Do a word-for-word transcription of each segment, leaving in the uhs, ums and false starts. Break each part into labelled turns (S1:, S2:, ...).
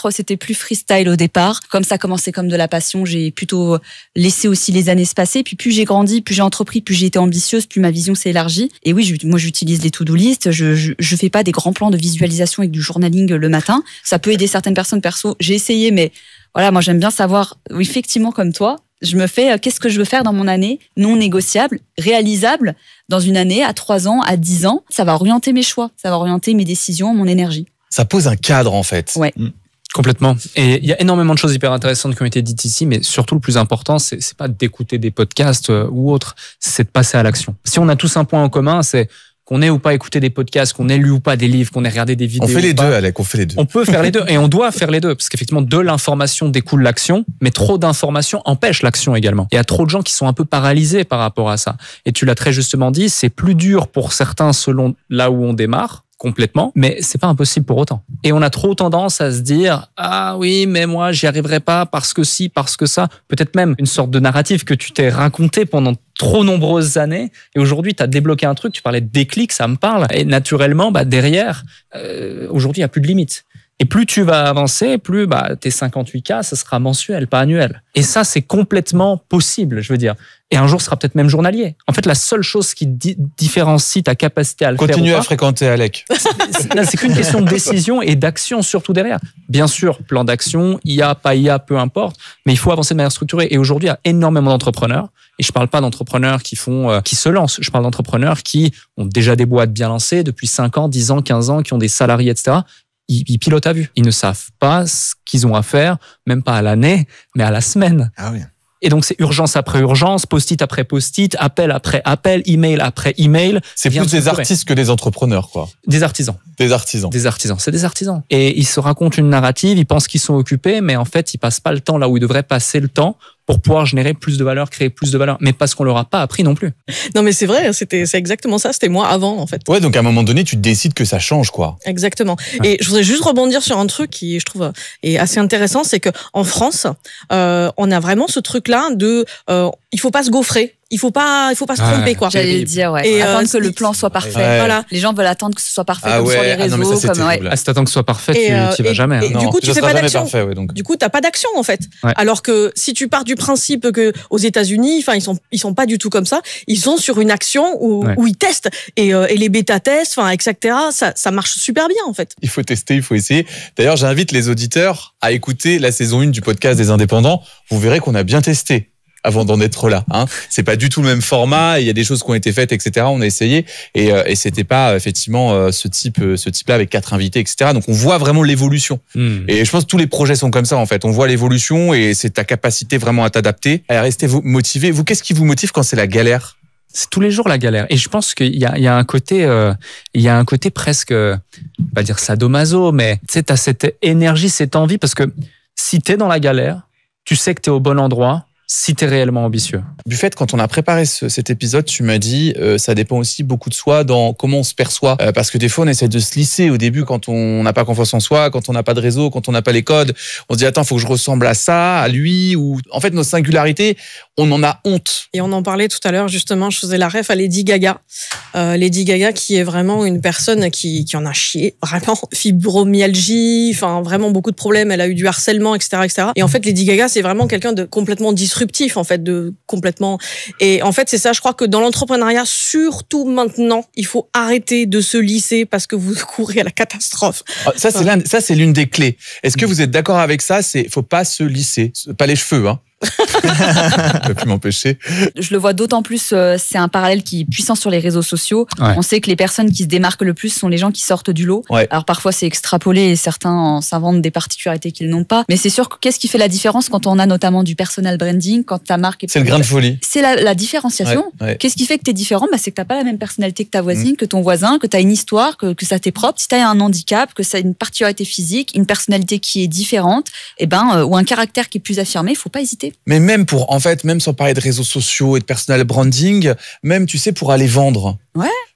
S1: théâtre, c'était plus freestyle au départ. Comme ça commençait comme de la passion, j'ai plutôt laissé aussi les années se passer. Puis plus j'ai grandi, plus j'ai entrepris, plus j'ai été ambitieuse, plus ma vision s'est élargie. Et oui, je, moi j'utilise les to-do list. Je, je je fais pas des grands plans de visualisation avec du journaling le matin. Ça peut aider certaines personnes perso. J'ai essayé, mais voilà, moi j'aime bien savoir, effectivement comme toi, je me fais euh, qu'est-ce que je veux faire dans mon année, non négociable, réalisable dans une année, à trois ans, à dix ans. Ça va orienter mes choix, ça va orienter mes décisions, mon énergie.
S2: Ça pose un cadre en fait.
S1: Ouais.
S3: Mmh. Complètement. Et il y a énormément de choses hyper intéressantes qui ont été dites ici, mais surtout le plus important, c'est, c'est pas d'écouter des podcasts euh, ou autres, c'est de passer à l'action. Si on a tous un point en commun, c'est qu'on ait ou pas écouté des podcasts, qu'on ait lu ou pas des livres, qu'on ait regardé des vidéos.
S2: On fait les
S3: pas,
S2: deux, Alec, on fait les deux.
S3: On peut faire les deux et on doit faire les deux parce qu'effectivement, de l'information découle l'action, mais trop d'informations empêche l'action également. Il y a trop de gens qui sont un peu paralysés par rapport à ça. Et tu l'as très justement dit, c'est plus dur pour certains selon là où on démarre. Complètement, mais c'est pas impossible pour autant. Et on a trop tendance à se dire ah oui, mais moi j'y arriverai pas parce que si, parce que ça. Peut-être même une sorte de narratif que tu t'es raconté pendant trop nombreuses années. Et aujourd'hui, tu as débloqué un truc. Tu parlais de déclic, ça me parle. Et naturellement, bah derrière, euh, aujourd'hui, il y a plus de limites. Et plus tu vas avancer, plus bah, tes cinquante-huit K, ça sera mensuel, pas annuel. Et ça, c'est complètement possible, je veux dire. Et un jour, ce sera peut-être même journalier. En fait, la seule chose qui di- différencie ta capacité à le
S2: Continue
S3: faire.
S2: Continue à fréquenter Alec.
S3: C'est, là, c'est qu'une question de décision et d'action surtout derrière. Bien sûr, plan d'action, I A, pas I A, peu importe. Mais il faut avancer de manière structurée. Et aujourd'hui, il y a énormément d'entrepreneurs. Et je parle pas d'entrepreneurs qui font, euh, qui se lancent. Je parle d'entrepreneurs qui ont déjà des boîtes bien lancées depuis cinq ans, dix ans, quinze ans, qui ont des salariés, et cetera. Ils, ils pilotent à vue. Ils ne savent pas ce qu'ils ont à faire, même pas à l'année, mais à la semaine.
S2: Ah oui.
S3: Et donc, c'est urgence après urgence, post-it après post-it, appel après appel, email après email.
S2: C'est plus des artistes que des entrepreneurs, quoi.
S3: Des artisans.
S2: Des artisans.
S3: Des artisans. C'est des artisans. Et ils se racontent une narrative, ils pensent qu'ils sont occupés, mais en fait, ils passent pas le temps là où ils devraient passer le temps pour pouvoir générer plus de valeur, créer plus de valeur. Mais parce qu'on leur a pas appris non plus.
S4: Non, mais c'est vrai, c'était, c'est exactement ça. C'était moi avant, en fait.
S2: Ouais, donc à un moment donné, tu décides que ça change, quoi.
S4: Exactement. Ouais. Et je voudrais juste rebondir sur un truc qui, je trouve, est assez intéressant, c'est que en France, euh, on a vraiment ce truc-là de, euh, il faut pas se gaufrer. Il faut pas, il faut pas se tromper,
S1: ouais,
S4: quoi.
S1: J'allais le dire, ouais. Et attendre euh, que le plan soit parfait. Ouais. Voilà. Les gens veulent attendre que ce soit parfait, ah comme ouais. sur les réseaux. Ah non, ça, comme, ouais.
S3: Ah, si t'attends que ce soit parfait, tu, euh, tu y vas jamais.
S4: Et,
S3: hein.
S4: et du coup, tu fais pas d'action.
S2: Parfait, ouais, donc.
S4: Du coup, t'as pas d'action, en fait.
S3: Ouais.
S4: Alors que si tu pars du principe que aux États-Unis, enfin, ils sont, ils sont pas du tout comme ça. Ils sont sur une action où, ouais. où ils testent et, euh, et les bêta-tests, enfin, et cetera. Ça, ça marche super bien, en fait.
S2: Il faut tester, il faut essayer. D'ailleurs, j'invite les auditeurs à écouter la saison un du podcast des Indépendants. Vous verrez qu'on a bien testé avant d'en être là, hein. C'est pas du tout le même format. Il y a des choses qui ont été faites, et cetera. On a essayé et, euh, et c'était pas effectivement euh, ce type, euh, ce type-là avec quatre invités, et cetera. Donc on voit vraiment l'évolution. Mmh. Et je pense que tous les projets sont comme ça en fait. On voit l'évolution et c'est ta capacité vraiment à t'adapter, à rester motivé. Vous, qu'est-ce qui vous motive quand c'est la galère?
S3: C'est tous les jours la galère. Et je pense qu'il y a, il y a un côté, euh, il y a un côté presque, euh, pas dire sadomaso, mais tu sais, t'as cette énergie, cette envie, parce que si t'es dans la galère, tu sais que t'es au bon endroit. Si t'es réellement ambitieux.
S2: Buffett, quand on a préparé ce, cet épisode, tu m'as dit euh, ça dépend aussi beaucoup de soi dans comment on se perçoit. Euh, parce que des fois, on essaie de se lisser au début quand on n'a pas confiance en soi, quand on n'a pas de réseau, quand on n'a pas les codes. On se dit attends, faut que je ressemble à ça, à lui. Ou en fait, nos singularités, on en a honte.
S4: Et on en parlait tout à l'heure justement. Je faisais la ref à Lady Gaga. Euh, Lady Gaga, qui est vraiment une personne qui qui en a chié, vraiment fibromyalgie, enfin vraiment beaucoup de problèmes. Elle a eu du harcèlement, et cetera, et cetera. Et en fait, Lady Gaga, c'est vraiment quelqu'un de complètement disruptif. En fait, de complètement. Et en fait, c'est ça, je crois que dans l'entrepreneuriat, surtout maintenant, il faut arrêter de se lisser parce que vous courez à la catastrophe.
S2: Ça, c'est l'un, ça, c'est l'une des clés. Est-ce que vous êtes d'accord avec ça? C'est, faut pas se lisser. Pas les cheveux, hein. Je peux plus m'empêcher.
S1: Je le vois d'autant plus, euh, c'est un parallèle qui est puissant sur les réseaux sociaux. Ouais. On sait que les personnes qui se démarquent le plus sont les gens qui sortent du lot. Ouais. Alors parfois c'est extrapolé et certains s'inventent des particularités qu'ils n'ont pas. Mais c'est sûr que qu'est-ce qui fait la différence quand on a notamment du personal branding, quand ta marque est...
S2: C'est le grain de folie.
S1: C'est la, la différenciation. Ouais. Ouais. Qu'est-ce qui fait que t'es différent? Bah, c'est que t'as pas la même personnalité que ta voisine, mmh. que ton voisin, que t'as une histoire, que, que ça t'est propre. Si t'as un handicap, que ça a une particularité physique, une personnalité qui est différente, et ben, euh, ou un caractère qui est plus affirmé, il faut pas hésiter.
S2: Mais même pour, en fait, même sans parler de réseaux sociaux et de personal branding, même, tu sais, pour aller vendre.
S1: Ouais.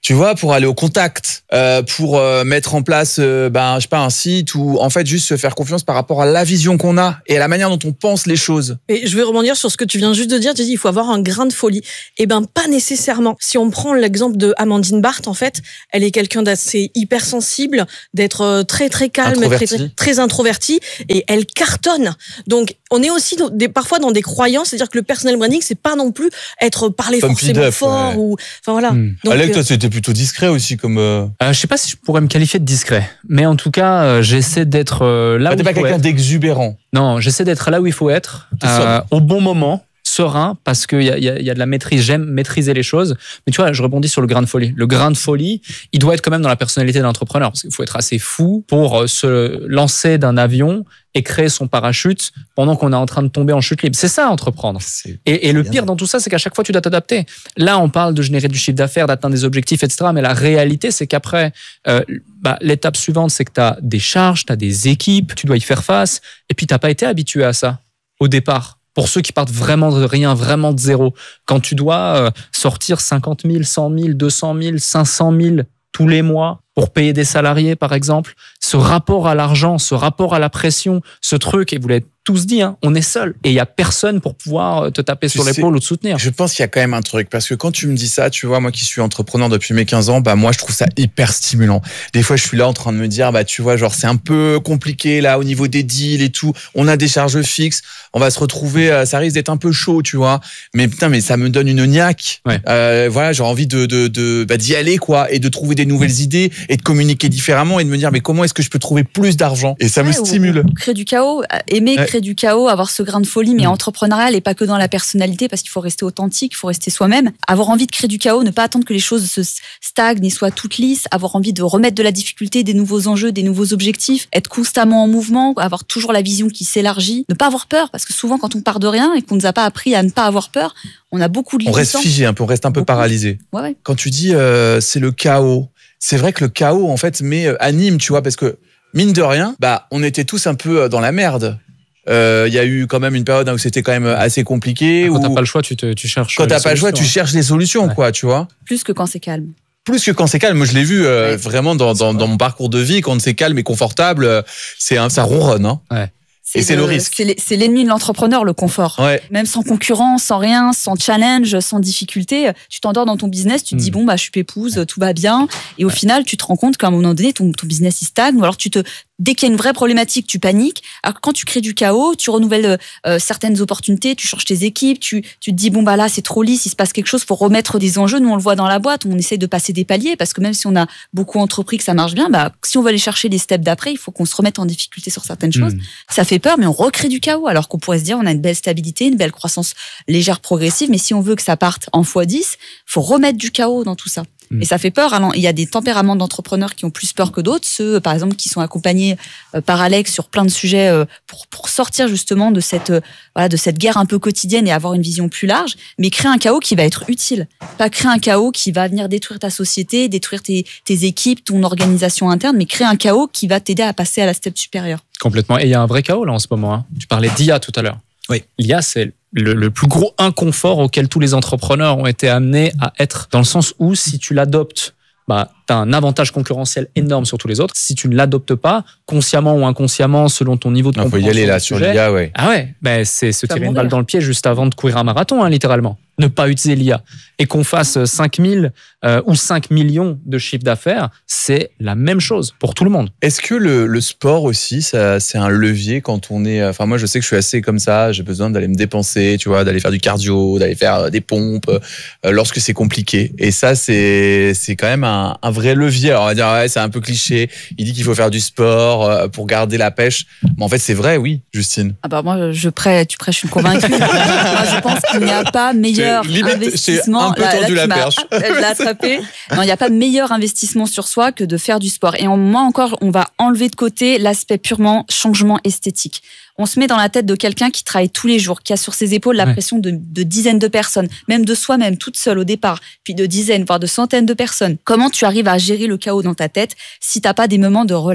S2: Tu vois, pour aller au contact, euh, pour euh, mettre en place, euh, ben, je sais pas, un site ou en fait juste se faire confiance par rapport à la vision qu'on a et à la manière dont on pense les choses.
S4: Et je vais rebondir sur ce que tu viens juste de dire. Tu dis, il faut avoir un grain de folie. Eh ben, pas nécessairement. Si on prend l'exemple de Amandine Barthes, en fait, elle est quelqu'un d'assez hypersensible, d'être très très calme, très, très très introvertie, et elle cartonne. Donc, on est aussi dans des, parfois dans des croyances, c'est-à-dire que le personal branding, c'est pas non plus être parler
S2: Comme
S4: forcément
S2: up,
S4: fort
S2: ouais.
S4: ou, enfin voilà.
S2: Hmm.
S4: Donc,
S2: Alec,
S4: euh,
S2: toi, c'était plutôt discret aussi comme. Euh...
S3: Euh, je sais pas si je pourrais me qualifier de discret, mais en tout cas, euh, j'essaie d'être euh, là
S2: bah,
S3: où
S2: t'es
S3: il
S2: pas
S3: faut
S2: quelqu'un
S3: être.
S2: d'exubérant.
S3: Non, j'essaie d'être là où il faut être, euh, au bon moment, serein, parce qu'il y a, y, a, y a de la maîtrise. J'aime maîtriser les choses. Mais tu vois, je rebondis sur le grain de folie. Le grain de folie, il doit être quand même dans la personnalité de l'entrepreneur, parce qu'il faut être assez fou pour se lancer d'un avion et créer son parachute pendant qu'on est en train de tomber en chute libre. C'est ça, entreprendre.
S2: C'est
S3: et et le
S2: bien
S3: pire
S2: bien.
S3: dans tout ça, c'est qu'à chaque fois, tu dois t'adapter. Là, on parle de générer du chiffre d'affaires, d'atteindre des objectifs, et cetera. Mais la réalité, c'est qu'après, euh, bah, l'étape suivante, c'est que tu as des charges, tu as des équipes, tu dois y faire face. Et puis, tu n'as pas été habitué à ça au départ. Pour ceux qui partent vraiment de rien, vraiment de zéro. Quand tu dois euh, sortir cinquante mille, cent mille, deux cent mille, cinq cent mille tous les mois pour payer des salariés, par exemple, ce rapport à l'argent, ce rapport à la pression, ce truc, et vous l'avez tous dit, hein, on est seul. Et il n'y a personne pour pouvoir te taper
S2: Tu
S3: sur
S2: sais,
S3: l'épaule ou te soutenir.
S2: Je pense qu'il y a quand même un truc, parce que quand tu me dis ça, tu vois, moi qui suis entrepreneur depuis mes quinze ans, bah moi je trouve ça hyper stimulant. Des fois je suis là en train de me dire, bah tu vois, genre c'est un peu compliqué là au niveau des deals et tout, on a des charges fixes, on va se retrouver, ça risque d'être un peu chaud, tu vois, mais putain, mais ça me donne une niaque.
S3: Ouais.
S2: Euh, voilà, j'ai envie de, de, de bah, d'y aller quoi, et de trouver des nouvelles idées et de communiquer différemment et de me dire, mais comment est-ce que je peux trouver plus d'argent? Et ça
S1: Ouais,
S2: me
S1: ou-
S2: stimule.
S1: ou créer du chaos, aimer
S2: Ouais.
S1: créer du chaos, avoir ce grain de folie, mais
S2: Mm.
S1: entrepreneurial et pas que dans la personnalité, parce qu'il faut rester authentique, il faut rester soi-même. Avoir envie de créer du chaos, ne pas attendre que les choses se stagnent et soient toutes lisses, avoir envie de remettre de la difficulté, des nouveaux enjeux, des nouveaux objectifs, être constamment en mouvement, avoir toujours la vision qui s'élargit, ne pas avoir peur, parce que souvent quand on part de rien et qu'on nous a pas appris à ne pas avoir peur, on a beaucoup de
S2: On reste
S1: limitants.
S2: figé un peu, on reste un peu
S1: Beaucoup.
S2: paralysé.
S1: Ouais, ouais.
S2: Quand tu dis euh, c'est le chaos, c'est vrai que le chaos en fait mais euh, anime, tu vois, parce que mine de rien, bah on était tous un peu euh, dans la merde. Il euh, y a eu quand même une période où c'était quand même assez compliqué.
S3: Quand
S2: où
S3: t'as pas le choix, tu, te, tu cherches.
S2: quand t'as
S3: les
S2: pas le choix, tu
S3: solutions.
S2: cherches les solutions,
S3: Ouais.
S2: quoi, tu vois.
S1: Plus que quand c'est calme.
S2: Plus que quand c'est calme, moi je l'ai vu euh,
S1: Ouais.
S2: vraiment dans, dans, dans mon parcours de vie, quand c'est calme et confortable, euh, c'est un, ça ronronne. Hein. Et c'est le risque.
S1: C'est les- c'est l'ennemi de l'entrepreneur, le confort.
S2: Ouais.
S1: Même sans concurrence, sans rien, sans challenge, sans difficulté, tu t'endors dans ton business, tu te dis
S3: Mm.
S1: bon bah je suis pépouse, tout va bien, et au final tu te rends compte qu'à un moment donné ton, ton business il stagne, ou alors tu te dès qu'il y a une vraie problématique, tu paniques. Alors quand tu crées du chaos, tu renouvelles euh, certaines opportunités, tu changes tes équipes, tu, tu te dis bon bah là c'est trop lisse, il se passe quelque chose, faut remettre des enjeux. Nous on le voit dans la boîte, on essaie de passer des paliers parce que même si on a beaucoup entrepris que ça marche bien, bah si on veut aller chercher les steps d'après, il faut qu'on se remette en difficulté sur certaines choses.
S3: Mm.
S1: Ça fait peur, mais on recrée du chaos, alors qu'on pourrait se dire on a une belle stabilité, une belle croissance légère, progressive, mais si on veut que ça parte en fois dix, faut remettre du chaos dans tout ça.
S3: Mm.
S1: Et ça fait peur. Alors, il y a des tempéraments d'entrepreneurs qui ont plus peur que d'autres, ceux, par exemple, qui sont accompagnés euh, par Alex sur plein de sujets euh, pour, pour sortir justement de cette, euh, voilà, de cette guerre un peu quotidienne et avoir une vision plus large, mais créer un chaos qui va être utile. Pas créer un chaos qui va venir détruire ta société, détruire tes, tes équipes, ton organisation interne, mais créer un chaos qui va t'aider à passer à la step supérieure.
S3: Complètement. Et il y a un vrai chaos là en ce moment. Hein. Tu parlais d'I A tout à l'heure.
S2: Oui.
S3: L'I A, c'est le, le plus gros inconfort auquel tous les entrepreneurs ont été amenés à être, dans le sens où si tu l'adoptes, bah, tu as un avantage concurrentiel énorme sur tous les autres. Si tu ne l'adoptes pas, consciemment ou inconsciemment, selon ton niveau de
S2: Il faut y
S3: compréhension
S2: aller là
S3: du
S2: sur
S3: sujet,
S2: l'I A, ouais.
S3: ah ouais, ben c'est se
S1: Pas
S3: tirer une
S1: mourir.
S3: balle dans le pied juste avant de courir un marathon, hein, littéralement. Ne pas utiliser l'I A. Et qu'on fasse cinq mille euh, ou cinq millions de chiffre d'affaires, c'est la même chose pour tout le monde.
S2: Est-ce que le, le sport aussi, ça, c'est un levier quand on est... Enfin, moi, je sais que je suis assez comme ça, j'ai besoin d'aller me dépenser, tu vois, d'aller faire du cardio, d'aller faire euh, des pompes, euh, lorsque c'est compliqué. Et ça, c'est, c'est quand même un, un vrai levier. Alors, on va dire, ouais, c'est un peu cliché. Il dit qu'il faut faire du sport euh, pour garder la pêche. Mais en fait, c'est vrai, oui, Justine.
S1: Ah bah moi, je prêche, tu prêches une convaincue. Moi, je pense qu'il n'y a pas meilleur
S2: J'ai- limite,
S1: investissement.
S2: j'ai un peu tendu
S1: tu
S2: la
S1: m'as-
S2: perche.
S1: ah, je l'ai attrapé. Non, il n'y a pas meilleur investissement sur soi que de faire du sport. Et en, moi encore, on va enlever de côté l'aspect purement changement esthétique. On se met dans la tête de quelqu'un qui travaille tous les jours, qui a sur ses épaules la
S3: Ouais.
S1: pression de, de dizaines de personnes, même de soi-même, toute seule au départ, puis de dizaines, voire de centaines de personnes. Comment tu arrives à gérer le chaos dans ta tête si t'as pas des moments de relâche ?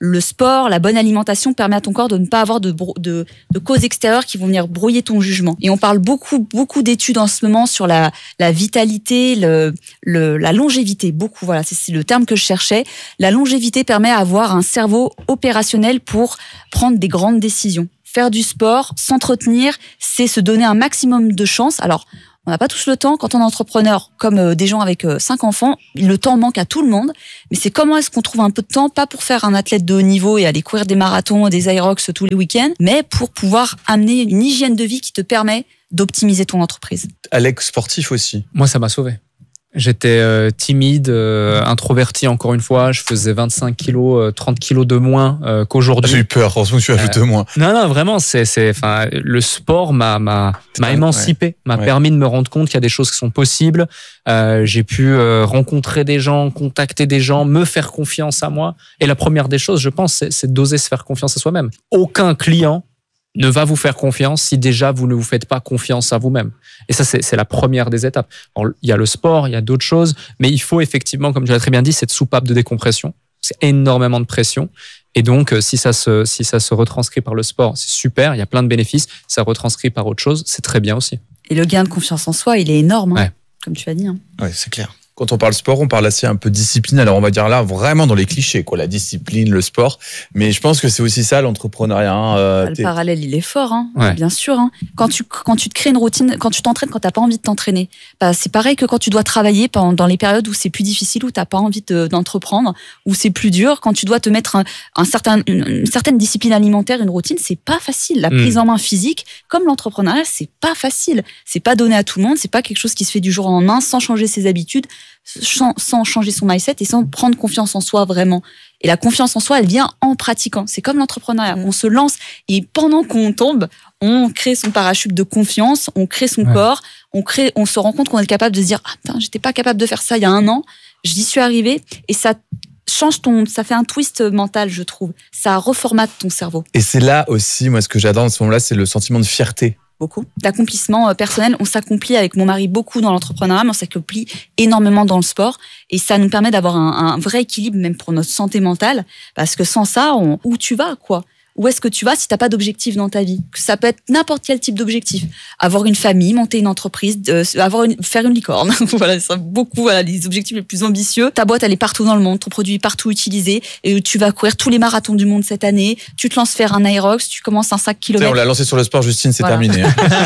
S1: le sport, la bonne alimentation permet à ton corps de ne pas avoir de, de, de causes extérieures qui vont venir brouiller ton jugement. Et on parle beaucoup, beaucoup d'études en ce moment sur la, la vitalité, le, le, la longévité. Beaucoup, voilà, c'est, c'est le terme que je cherchais. La longévité permet d'avoir un cerveau opérationnel pour prendre des grandes décisions. Faire du sport, s'entretenir, c'est se donner un maximum de chance. Alors, on n'a pas tous le temps. Quand on est entrepreneur, comme euh, des gens avec euh, cinq enfants, le temps manque à tout le monde. Mais c'est comment est-ce qu'on trouve un peu de temps, pas pour faire un athlète de haut niveau et aller courir des marathons, des Aerox tous les week-ends, mais pour pouvoir amener une hygiène de vie qui te permet d'optimiser ton entreprise.
S2: Alex, sportif aussi.
S3: Moi, ça m'a sauvé. J'étais euh, timide, euh, introverti encore une fois. Je faisais vingt-cinq kilos, euh, trente kilos de moins euh, qu'aujourd'hui.
S2: J'ai eu peur, franchement, tu ajoutes de moins.
S3: Non, non, vraiment, c'est, c'est, enfin, le sport m'a, m'a, m'a émancipé, ouais. m'a ouais. permis de me rendre compte qu'il y a des choses qui sont possibles. Euh, j'ai pu euh, rencontrer des gens, contacter des gens, me faire confiance à moi. Et la première des choses, je pense, c'est, c'est d'oser se faire confiance à soi-même. Aucun client ne va vous faire confiance si déjà vous ne vous faites pas confiance à vous-même. Et ça, c'est, c'est la première des étapes. Alors, il y a le sport, il y a d'autres choses, mais il faut effectivement, comme tu l'as très bien dit, cette soupape de décompression. C'est énormément de pression. Et donc, si ça se, si ça se retranscrit par le sport, c'est super, il y a plein de bénéfices. Si ça retranscrit par autre chose, c'est très bien aussi.
S1: Et le gain de confiance en soi, il est énorme, hein,
S3: ouais.
S1: comme tu as dit. Hein.
S2: Oui, c'est clair. Quand on parle sport, on parle assez un peu discipline. Alors, on va dire là, vraiment dans les clichés, quoi, la discipline, le sport. Mais je pense que c'est aussi ça, l'entrepreneuriat. Hein. Euh,
S1: le parallèle, il est fort, hein,
S3: ouais.
S1: bien sûr. Hein. Quand tu, quand tu te crées une routine, quand tu t'entraînes, quand tu n'as pas envie de t'entraîner, bah, c'est pareil que quand tu dois travailler pendant, dans les périodes où c'est plus difficile, où tu n'as pas envie de, d'entreprendre, où c'est plus dur. Quand tu dois te mettre un, un certain, une, une certaine discipline alimentaire, une routine, c'est pas facile. La prise mmh. en main physique, comme l'entrepreneuriat, c'est pas facile. C'est pas donné à tout le monde. C'est pas quelque chose qui se fait du jour au lendemain sans changer ses habitudes, sans, sans changer son mindset et sans prendre confiance en soi vraiment. Et la confiance en soi, elle vient en pratiquant. C'est comme l'entrepreneuriat. On se lance et pendant qu'on tombe, on crée son parachute de confiance, on crée son ouais. corps, on crée, on se rend compte qu'on est capable de se dire ah putain, j'étais pas capable de faire ça il y a un an, j'y suis arrivé et ça change ton, ça fait un twist mental, je trouve. Ça reformate ton cerveau.
S2: Et c'est là aussi, moi, ce que j'adore en ce moment-là, c'est le sentiment de fierté.
S1: Beaucoup. D'accomplissement personnel. On s'accomplit avec mon mari beaucoup dans l'entrepreneuriat, mais on s'accomplit énormément dans le sport. Et ça nous permet d'avoir un, un vrai équilibre, même pour notre santé mentale. Parce que sans ça, on, où tu vas, quoi? Où est-ce que tu vas si t'as pas d'objectif dans ta vie? Ça peut être n'importe quel type d'objectif. Avoir une famille, monter une entreprise, euh, avoir une, faire une licorne. Voilà, c'est beaucoup, voilà, les objectifs les plus ambitieux. Ta boîte, elle est partout dans le monde, ton produit est partout utilisé, et tu vas courir tous les marathons du monde cette année. Tu te lances faire un Aerox, tu commences un cinq kilomètres.
S2: On l'a lancé sur le sport, Justine, c'est voilà. terminé.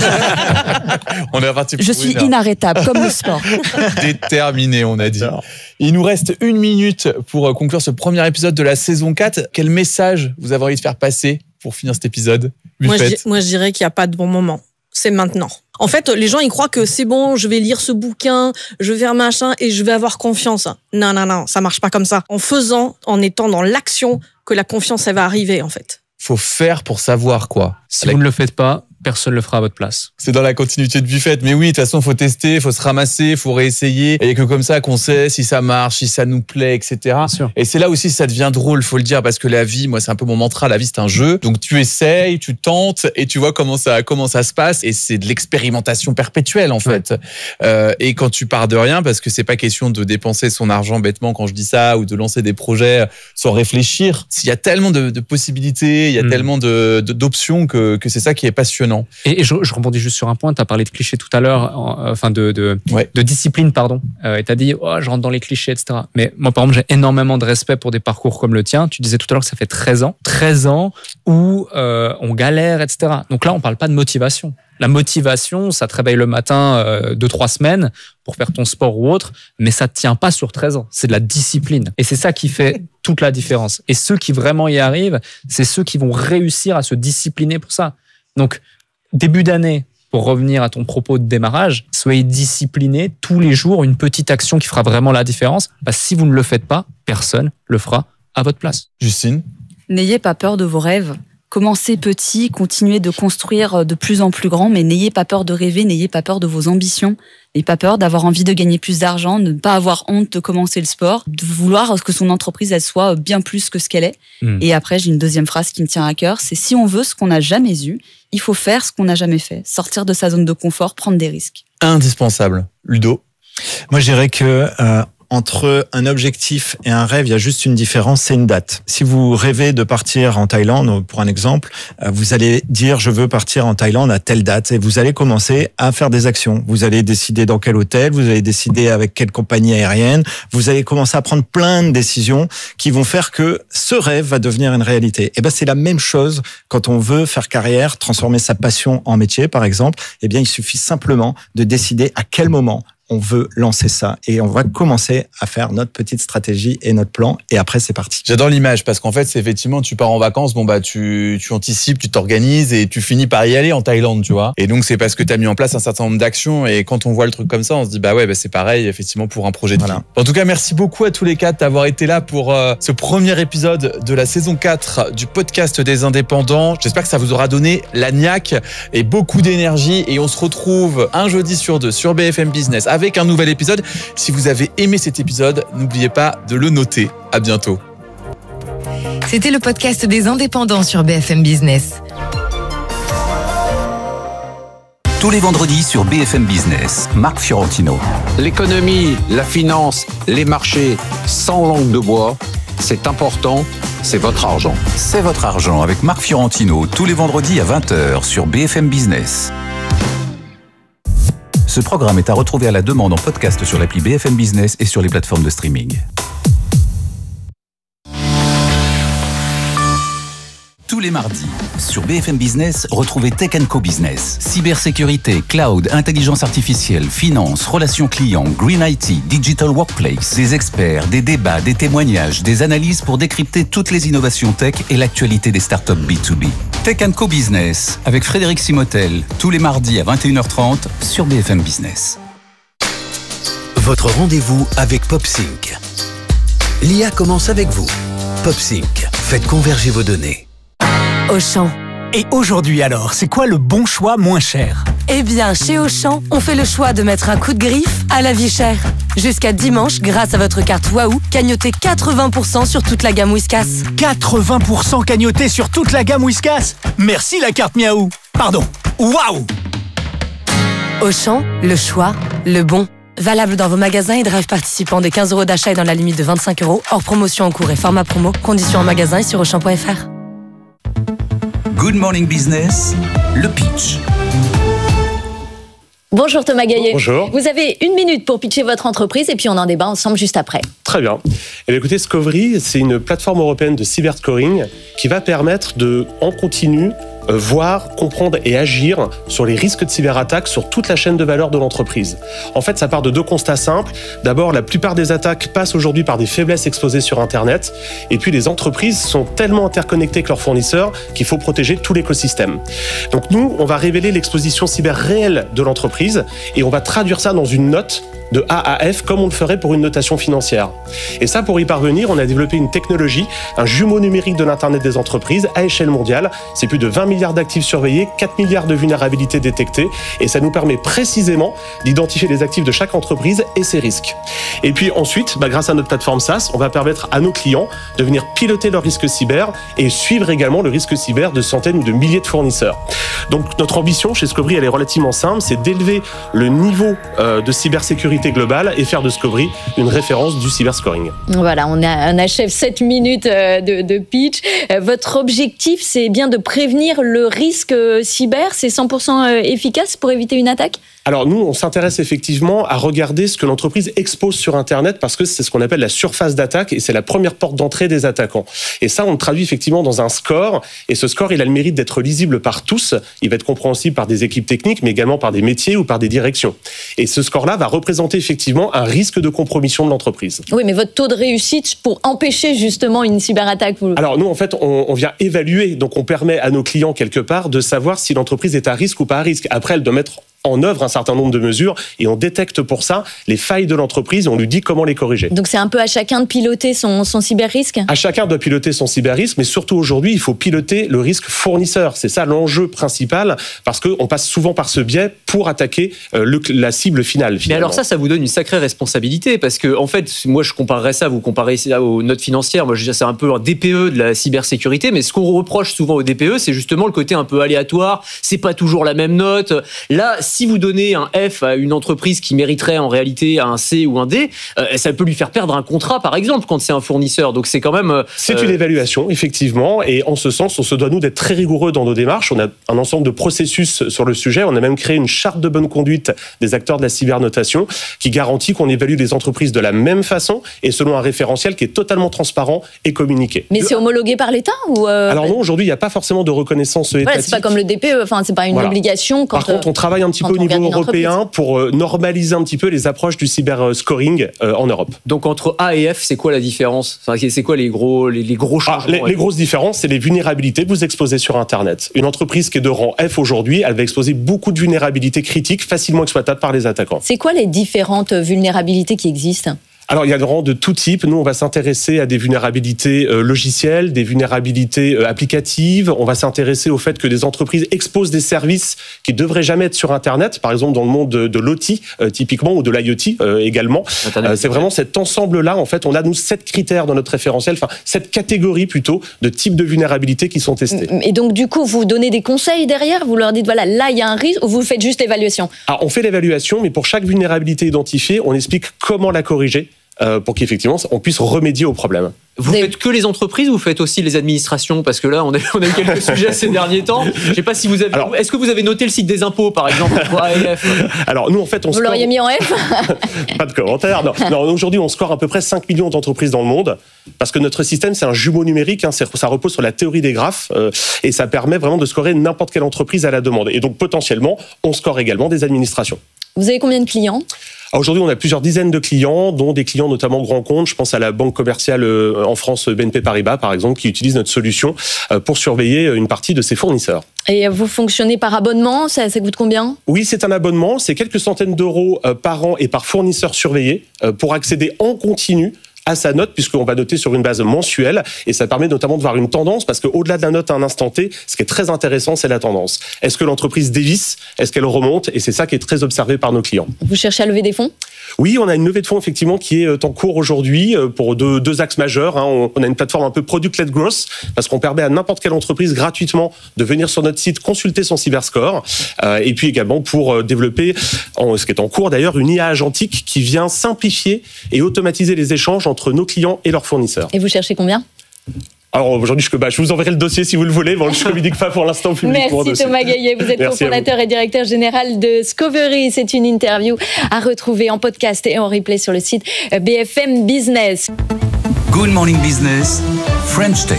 S2: On est parti.
S1: Je suis inarrêtable, comme le sport.
S2: Déterminé, on a dit. Il nous reste une minute pour conclure ce premier épisode de la saison quatre. Quel message vous avez envie de faire passer pour finir cet épisode?
S4: Moi je, moi, je dirais qu'il n'y a pas de bon moment. C'est maintenant. En fait, les gens, ils croient que c'est bon, je vais lire ce bouquin, je vais faire machin et je vais avoir confiance. Non, non, non, ça marche pas comme ça. En faisant, en étant dans l'action, que la confiance, elle va arriver, en fait.
S2: Faut faire pour savoir, quoi.
S3: Si Avec... vous ne le faites pas, personne ne le fera à votre place.
S2: C'est dans la continuité de Buffett. Mais oui, de toute façon, faut tester, faut se ramasser, faut réessayer. Et que comme ça qu'on sait si ça marche, si ça nous plaît, et cetera. Et c'est là aussi ça devient drôle, faut le dire, parce que la vie, moi, c'est un peu mon mantra. La vie, c'est un jeu. Donc tu essayes, tu tentes, et tu vois comment ça, comment ça se passe. Et c'est de l'expérimentation perpétuelle, en fait. Ouais. Euh, et quand tu pars de rien, parce que c'est pas question de dépenser son argent bêtement quand je dis ça, ou de lancer des projets sans réfléchir. Il y a tellement de, de possibilités, il y a mmh. tellement de, de, d'options que, que c'est ça qui est passionnant.
S3: Et, et je, je rebondis juste sur un point. Tu as parlé de clichés tout à l'heure, en, enfin de, de, ouais. de discipline, pardon. Euh, et tu as dit, oh, je rentre dans les clichés, et cetera. Mais moi, par exemple, j'ai énormément de respect pour des parcours comme le tien. Tu disais tout à l'heure que ça fait treize ans. treize ans où euh, on galère, et cetera. Donc là, on parle pas de motivation. La motivation, ça te réveille le matin euh, deux, trois semaines pour faire ton sport ou autre, mais ça ne tient pas sur treize ans. C'est de la discipline. Et c'est ça qui fait toute la différence. Et ceux qui vraiment y arrivent, c'est ceux qui vont réussir à se discipliner pour ça. Donc, début d'année, pour revenir à ton propos de démarrage, soyez disciplinés tous les jours, une petite action qui fera vraiment la différence. Parce que si vous ne le faites pas, personne le fera à votre place.
S2: Justine ?
S1: N'ayez pas peur de vos rêves. Commencez petit, continuez de construire de plus en plus grand, mais n'ayez pas peur de rêver, n'ayez pas peur de vos ambitions, n'ayez pas peur d'avoir envie de gagner plus d'argent, de ne pas avoir honte de commencer le sport, de vouloir que son entreprise elle soit bien plus que ce qu'elle est. Mmh. Et après, j'ai une deuxième phrase qui me tient à cœur, c'est si on veut ce qu'on n'a jamais eu, il faut faire ce qu'on n'a jamais fait, sortir de sa zone de confort, prendre des risques.
S2: Indispensable. Ludo ?
S5: Moi, je dirais que euh, entre un objectif et un rêve, il y a juste une différence, c'est une date. Si vous rêvez de partir en Thaïlande, pour un exemple, vous allez dire je veux partir en Thaïlande à telle date et vous allez commencer à faire des actions. Vous allez décider dans quel hôtel, vous allez décider avec quelle compagnie aérienne, vous allez commencer à prendre plein de décisions qui vont faire que ce rêve va devenir une réalité. Et ben c'est la même chose quand on veut faire carrière, transformer sa passion en métier par exemple, eh bien il suffit simplement de décider à quel moment on veut lancer ça et on va commencer à faire notre petite stratégie et notre plan et après c'est parti.
S2: J'adore l'image parce qu'en fait c'est effectivement tu pars en vacances, bon bah tu tu anticipes, tu t'organises et tu finis par y aller en Thaïlande, tu vois. Et donc c'est parce que tu as mis en place un certain nombre d'actions et quand on voit le truc comme ça, on se dit bah ouais, bah c'est pareil effectivement pour un projet de
S5: Voilà.
S2: vie. En tout cas, merci beaucoup à tous les quatre d'avoir été là pour euh, ce premier épisode de la saison quatre du podcast des indépendants. J'espère que ça vous aura donné la niaque et beaucoup d'énergie et on se retrouve un jeudi sur deux sur B F M Business avec un nouvel épisode. Si vous avez aimé cet épisode, n'oubliez pas de le noter. À bientôt.
S6: C'était le podcast des indépendants sur B F M Business.
S7: Tous les vendredis sur B F M Business, Marc Fiorentino.
S8: L'économie, la finance, les marchés, sans langue de bois, c'est important, c'est votre argent.
S7: C'est votre argent avec Marc Fiorentino tous les vendredis à vingt heures sur B F M Business. Ce programme est à retrouver à la demande en podcast sur l'appli B F M Business et sur les plateformes de streaming. Tous les mardis, sur B F M Business, retrouvez Tech and Co Business. Cybersécurité, cloud, intelligence artificielle, finance, relations clients, green I T, digital workplace. Des experts, des débats, des témoignages, des analyses pour décrypter toutes les innovations tech et l'actualité des startups B deux B. Tech and Co Business, avec Frédéric Simotel, tous les mardis à vingt et une heures trente sur B F M Business.
S9: Votre rendez-vous avec PopSync. L'I A commence avec vous. PopSync, faites converger vos données.
S10: Auchan.
S11: Et aujourd'hui alors, c'est quoi le bon choix moins cher ?
S10: Eh bien, chez Auchan, on fait le choix de mettre un coup de griffe à la vie chère. Jusqu'à dimanche, grâce à votre carte Waouh, cagnotez quatre-vingts pour cent sur toute la gamme Whiskas.
S11: quatre-vingts pour cent cagnoté sur toute la gamme Whiskas ? Merci la carte Miaou. Pardon, Waouh.
S10: Auchan, le choix, le bon. Valable dans vos magasins et drive participants des quinze euros d'achat et dans la limite de vingt-cinq euros, hors promotion en cours et format promo. Conditions en magasin et sur auchan point f r.
S7: Good Morning Business, le pitch.
S12: Bonjour Thomas Gaillet.
S13: Bonjour.
S12: Vous avez une minute pour pitcher votre entreprise et puis on en débat ensemble juste après.
S13: Très bien. Eh bien écoutez, Scovery, c'est une plateforme européenne de cyberscoring qui va permettre de, en continu, euh, voir, comprendre et agir sur les risques de cyberattaques sur toute la chaîne de valeur de l'entreprise. En fait, ça part de deux constats simples. D'abord, la plupart des attaques passent aujourd'hui par des faiblesses exposées sur Internet. Et puis, les entreprises sont tellement interconnectées avec leurs fournisseurs qu'il faut protéger tout l'écosystème. Donc nous, on va révéler l'exposition cyber réelle de l'entreprise et on va traduire ça dans une note de A à F comme on le ferait pour une notation financière. Et ça, pour y parvenir, on a développé une technologie, un jumeau numérique de l'Internet des entreprises à échelle mondiale. C'est plus de vingt milliards d'actifs surveillés, quatre milliards de vulnérabilités détectées et ça nous permet précisément d'identifier les actifs de chaque entreprise et ses risques. Et puis ensuite, bah, grâce à notre plateforme SaaS, on va permettre à nos clients de venir piloter leurs risques cyber et suivre également le risque cyber de centaines ou de milliers de fournisseurs. Donc notre ambition chez Scovery, elle est relativement simple, c'est d'élever le niveau euh, de cybersécurité globale et faire de Scovery une référence du cyberscoring.
S12: Voilà, on, a, on achève sept minutes de, de pitch. Votre objectif, c'est bien de prévenir le risque cyber, c'est cent pour cent efficace pour éviter une attaque ?
S13: Alors nous, on s'intéresse effectivement à regarder ce que l'entreprise expose sur Internet parce que c'est ce qu'on appelle la surface d'attaque et c'est la première porte d'entrée des attaquants. Et ça, on le traduit effectivement dans un score et ce score, il a le mérite d'être lisible par tous. Il va être compréhensible par des équipes techniques mais également par des métiers ou par des directions. Et ce score-là va représenter effectivement un risque de compromission de l'entreprise.
S12: Oui, mais votre taux de réussite pour empêcher justement une cyberattaque vous...
S13: Alors nous, en fait, on, on vient évaluer, donc on permet à nos clients quelque part de savoir si l'entreprise est à risque ou pas à risque. Après, elle doit mettre en œuvre un certain nombre de mesures et on détecte pour ça les failles de l'entreprise et on lui dit comment les corriger.
S12: Donc c'est un peu à chacun de piloter son, son cyber-risque ?
S13: À chacun doit piloter son cyber-risque, mais surtout aujourd'hui, il faut piloter le risque fournisseur. C'est ça l'enjeu principal parce qu'on passe souvent par ce biais pour attaquer euh, le, la cible finale.
S14: Finalement. Mais alors ça, ça vous donne une sacrée responsabilité parce que en fait, moi je comparerais ça, vous comparez ça aux notes financières, moi je dirais c'est un peu un D P E de la cybersécurité, mais ce qu'on reproche souvent au D P E, c'est justement le côté un peu aléatoire, c'est pas toujours la même note. Là, si vous donnez un F à une entreprise qui mériterait en réalité un C ou un D, euh, ça peut lui faire perdre un contrat, par exemple, quand c'est un fournisseur. Donc c'est quand même... Euh,
S13: c'est une évaluation, effectivement, et en ce sens, on se doit, nous, d'être très rigoureux dans nos démarches. On a un ensemble de processus sur le sujet. On a même créé une charte de bonne conduite des acteurs de la cybernotation qui garantit qu'on évalue les entreprises de la même façon et selon un référentiel qui est totalement transparent et communiqué.
S12: Mais c'est homologué par l'État ou euh...
S13: Alors non, aujourd'hui, il n'y a pas forcément de reconnaissance étatique.
S12: Voilà, c'est pas comme le D P E, enfin, c'est pas une
S13: Voilà.
S12: obligation. Quand,
S13: par contre, on travaille un petit peu au niveau européen pour euh, normaliser un petit peu les approches du cyberscoring euh, en Europe.
S14: Donc entre A et F, c'est quoi la différence? Enfin, c'est quoi les gros, les, les gros changements?
S13: ah, les, les grosses différences, c'est les vulnérabilités que vous exposez sur Internet. Une entreprise qui est de rang F aujourd'hui, elle va exposer beaucoup de vulnérabilités critiques facilement exploitables par les attaquants.
S12: C'est quoi les différentes vulnérabilités qui existent?
S13: Alors, il y a des rangs de tout type. Nous, on va s'intéresser à des vulnérabilités euh, logicielles, des vulnérabilités euh, applicatives. On va s'intéresser au fait que des entreprises exposent des services qui devraient jamais être sur Internet. Par exemple, dans le monde de, de l'O T, euh, typiquement, ou de l'IoT euh, également. Euh, c'est vraiment cet ensemble-là. En fait, on a, nous, sept critères dans notre référentiel, enfin, sept catégories plutôt de types de vulnérabilités qui sont testées.
S12: Et donc, du coup, vous donnez des conseils derrière? Vous leur dites, voilà, là, il y a un risque, ou vous faites juste l'évaluation?
S13: Alors, on fait l'évaluation, mais pour chaque vulnérabilité identifiée, on explique comment la corriger. Euh, pour qu'effectivement on puisse remédier au problème.
S14: Vous Des... faites que les entreprises ou vous faites aussi les administrations? Parce que là, on a, on a eu quelques sujets ces derniers temps. Je ne sais pas si vous avez. Alors, est-ce que vous avez noté le site des impôts, par exemple, pour A et F?
S13: Alors, nous, en fait, on
S12: Vous
S13: score...
S12: l'auriez mis en F?
S13: Pas de commentaire. Non. non aujourd'hui, on score à peu près cinq millions d'entreprises dans le monde parce que notre système, c'est un jumeau numérique. Hein, ça repose sur la théorie des graphes euh, et ça permet vraiment de scorer n'importe quelle entreprise à la demande. Et donc, potentiellement, on score également des administrations.
S12: Vous avez combien de clients?
S13: Aujourd'hui, on a plusieurs dizaines de clients, dont des clients notamment grands comptes. Je pense à la banque commerciale en France, B N P Paribas, par exemple, qui utilise notre solution pour surveiller une partie de ses fournisseurs.
S12: Et vous fonctionnez par abonnement? Ça, ça coûte combien?
S13: Oui, c'est un abonnement. C'est quelques centaines d'euros par an et par fournisseur surveillé pour accéder en continu à sa note, puisqu'on va noter sur une base mensuelle, et ça permet notamment de voir une tendance, parce qu'au-delà de la note à un instant T, ce qui est très intéressant, c'est la tendance. Est-ce que l'entreprise dévisse? Est-ce qu'elle remonte? Et c'est ça qui est très observé par nos clients.
S12: Vous cherchez à lever des fonds?
S13: Oui, on a une levée de fonds effectivement qui est en cours aujourd'hui pour deux, deux axes majeurs. On a une plateforme un peu product-led growth, parce qu'on permet à n'importe quelle entreprise gratuitement de venir sur notre site consulter son cyberscore, et puis également pour développer, ce qui est en cours d'ailleurs, une I A agentique qui vient simplifier et automatiser les échanges entre nos clients et leurs fournisseurs.
S12: Et vous cherchez combien?
S13: Alors aujourd'hui, je, bah, je vous enverrai le dossier si vous le voulez. Bon, je ne communique pas pour l'instant publiquement.
S12: Merci Thomas Gaillet, vous êtes cofondateur et directeur général de Scovery. C'est une interview à retrouver en podcast et en replay sur le site B F M Business.
S7: Good Morning Business, French Tech.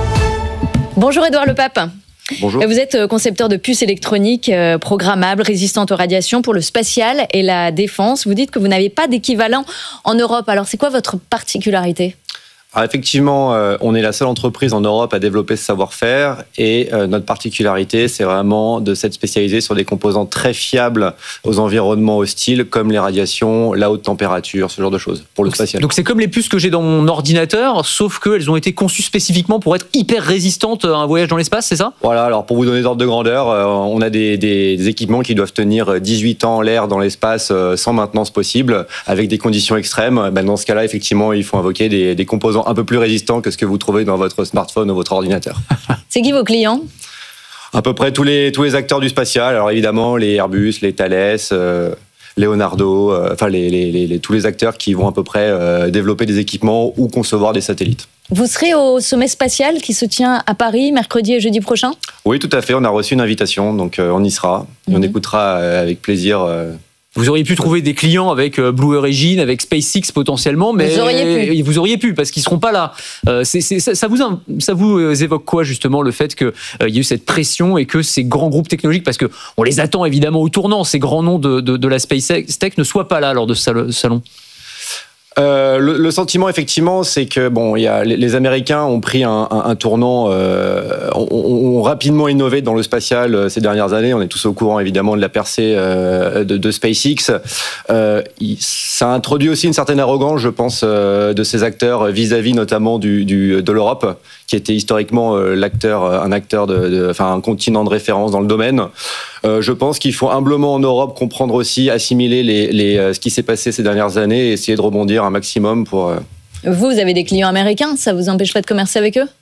S12: Bonjour Édouard Lepape.
S15: Bonjour.
S12: Vous êtes concepteur de puces électroniques programmables, résistantes aux radiations pour le spatial et la défense. Vous dites que vous n'avez pas d'équivalent en Europe. Alors c'est quoi votre particularité ?
S15: Alors effectivement, euh, on est la seule entreprise en Europe à développer ce savoir-faire et euh, notre particularité, c'est vraiment de s'être spécialisé sur des composants très fiables aux environnements hostiles comme les radiations, la haute température, ce genre de choses pour le
S14: donc,
S15: spatial.
S14: Donc c'est comme les puces que j'ai dans mon ordinateur, sauf qu'elles ont été conçues spécifiquement pour être hyper résistantes à un voyage dans l'espace, c'est ça ?
S15: Voilà, alors pour vous donner d'ordre de grandeur, euh, on a des, des, des équipements qui doivent tenir dix-huit ans en l'air dans l'espace euh, sans maintenance possible, avec des conditions extrêmes. Ben, dans ce cas-là, effectivement, il faut invoquer des, des composants un peu plus résistant que ce que vous trouvez dans votre smartphone ou votre ordinateur.
S12: C'est qui vos clients ?
S15: À peu près tous les, tous les acteurs du spatial. Alors évidemment, les Airbus, les Thales, euh, Leonardo, euh, enfin les, les, les, les, tous les acteurs qui vont à peu près euh, développer des équipements ou concevoir des satellites.
S12: Vous serez au sommet spatial qui se tient à Paris mercredi et jeudi prochain ?
S15: Oui, tout à fait. On a reçu une invitation, donc euh, on y sera. Et mm-hmm. on écoutera euh, avec plaisir... Euh,
S14: Vous auriez pu trouver des clients avec Blue Origin, avec SpaceX potentiellement, mais
S12: vous auriez pu,
S14: vous auriez pu parce qu'ils seront pas là. Euh, c'est, c'est, ça, ça vous ça vous évoque quoi justement le fait qu'il euh, y a eu cette pression et que ces grands groupes technologiques, parce que on les attend évidemment au tournant, ces grands noms de, de, de la SpaceX Tech ne soient pas là lors de ce salon.
S15: Euh, le, le sentiment, effectivement, c'est que bon, il y a, les, les Américains ont pris un, un, un tournant, euh, ont, ont rapidement innové dans le spatial euh, ces dernières années. On est tous au courant, évidemment, de la percée euh, de, de SpaceX. Euh, il, ça a introduit aussi une certaine arrogance, je pense, euh, de ces acteurs vis-à-vis notamment du, du, de l'Europe, qui était historiquement euh, l'acteur, un acteur, de, de, enfin un continent de référence dans le domaine. Euh, je pense qu'il faut humblement en Europe comprendre aussi, assimiler les, les, euh, ce qui s'est passé ces dernières années et essayer de rebondir un maximum pour... Euh...
S12: Vous, vous avez des clients américains, ça vous empêche pas de commercer avec eux ?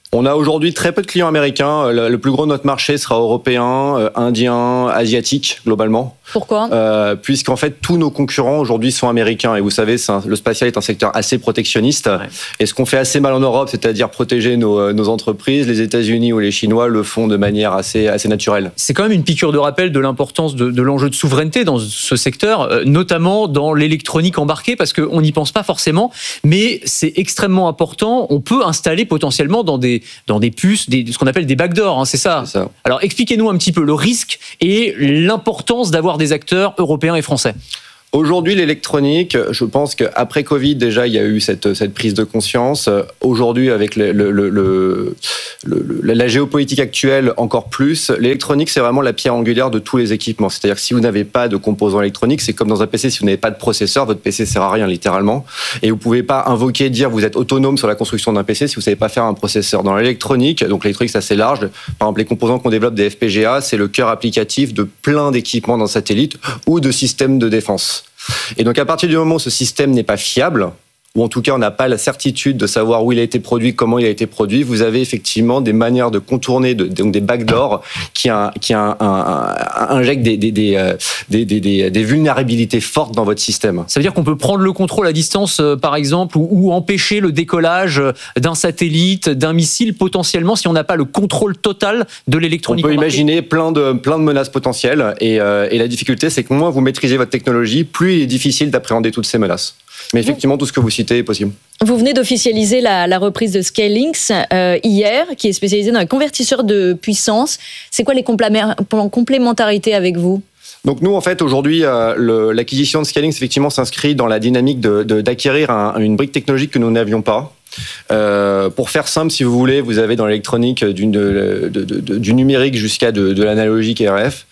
S15: On a aujourd'hui très peu de clients américains. Le, le plus gros de notre marché sera européen, euh, indien, asiatique, globalement.
S12: Pourquoi
S15: euh, Puisqu'en fait, tous nos concurrents aujourd'hui sont américains. Et vous savez, c'est un, le spatial est un secteur assez protectionniste. Ouais. Et ce qu'on fait assez mal en Europe, c'est-à-dire protéger nos, nos entreprises, les États-Unis ou les Chinois le font de manière assez, assez naturelle.
S14: C'est quand même une piqûre de rappel de l'importance de, de l'enjeu de souveraineté dans ce secteur, euh, notamment dans l'électronique embarquée, parce qu'on n'y pense pas forcément, mais c'est extrêmement important. On peut installer potentiellement dans des, dans des puces des, ce qu'on appelle des backdoors, hein, c'est ça.
S15: C'est ça.
S14: Alors expliquez-nous un petit peu le risque et l'importance d'avoir des acteurs européens et français.
S15: Aujourd'hui, l'électronique, je pense qu'après Covid, déjà, il y a eu cette, cette prise de conscience. Aujourd'hui, avec le, le, le, le, le, la géopolitique actuelle, encore plus, l'électronique, c'est vraiment la pierre angulaire de tous les équipements. C'est-à-dire que si vous n'avez pas de composants électroniques, c'est comme dans un P C, si vous n'avez pas de processeur, votre P C sert à rien, littéralement. Et vous pouvez pas invoquer, dire vous êtes autonome sur la construction d'un P C si vous savez pas faire un processeur. Dans l'électronique, donc l'électronique, c'est assez large. Par exemple, les composants qu'on développe des F P G A, c'est le cœur applicatif de plein d'équipements d'un satellite ou de systèmes de défense. Et donc à partir du moment où ce système n'est pas fiable, ou en tout cas on n'a pas la certitude de savoir où il a été produit, comment il a été produit, vous avez effectivement des manières de contourner, de, donc des backdoors qui, a, qui a un, un, un, injectent des, des, des, des, des, des, des vulnérabilités fortes dans votre système.
S14: Ça veut dire qu'on peut prendre le contrôle à distance, euh, par exemple, ou, ou empêcher le décollage d'un satellite, d'un missile, potentiellement, si on n'a pas le contrôle total de l'électronique.
S15: On peut
S14: embarquée.
S15: imaginer plein de, plein de menaces potentielles, et, euh, et la difficulté, c'est que moins vous maîtrisez votre technologie, plus il est difficile d'appréhender toutes ces menaces. Mais effectivement, tout ce que vous citez est possible.
S12: Vous venez d'officialiser la, la reprise de Scalinx euh, hier, qui est spécialisée dans les convertisseurs de puissance. C'est quoi les complémentarités avec vous ?
S15: Donc nous, en fait, aujourd'hui, euh, le, l'acquisition de Scalinx, effectivement, s'inscrit dans la dynamique de, de, d'acquérir un, une brique technologique que nous n'avions pas. Euh, pour faire simple, si vous voulez, vous avez dans l'électronique du, de, de, de, du numérique jusqu'à de, de l'analogique R F.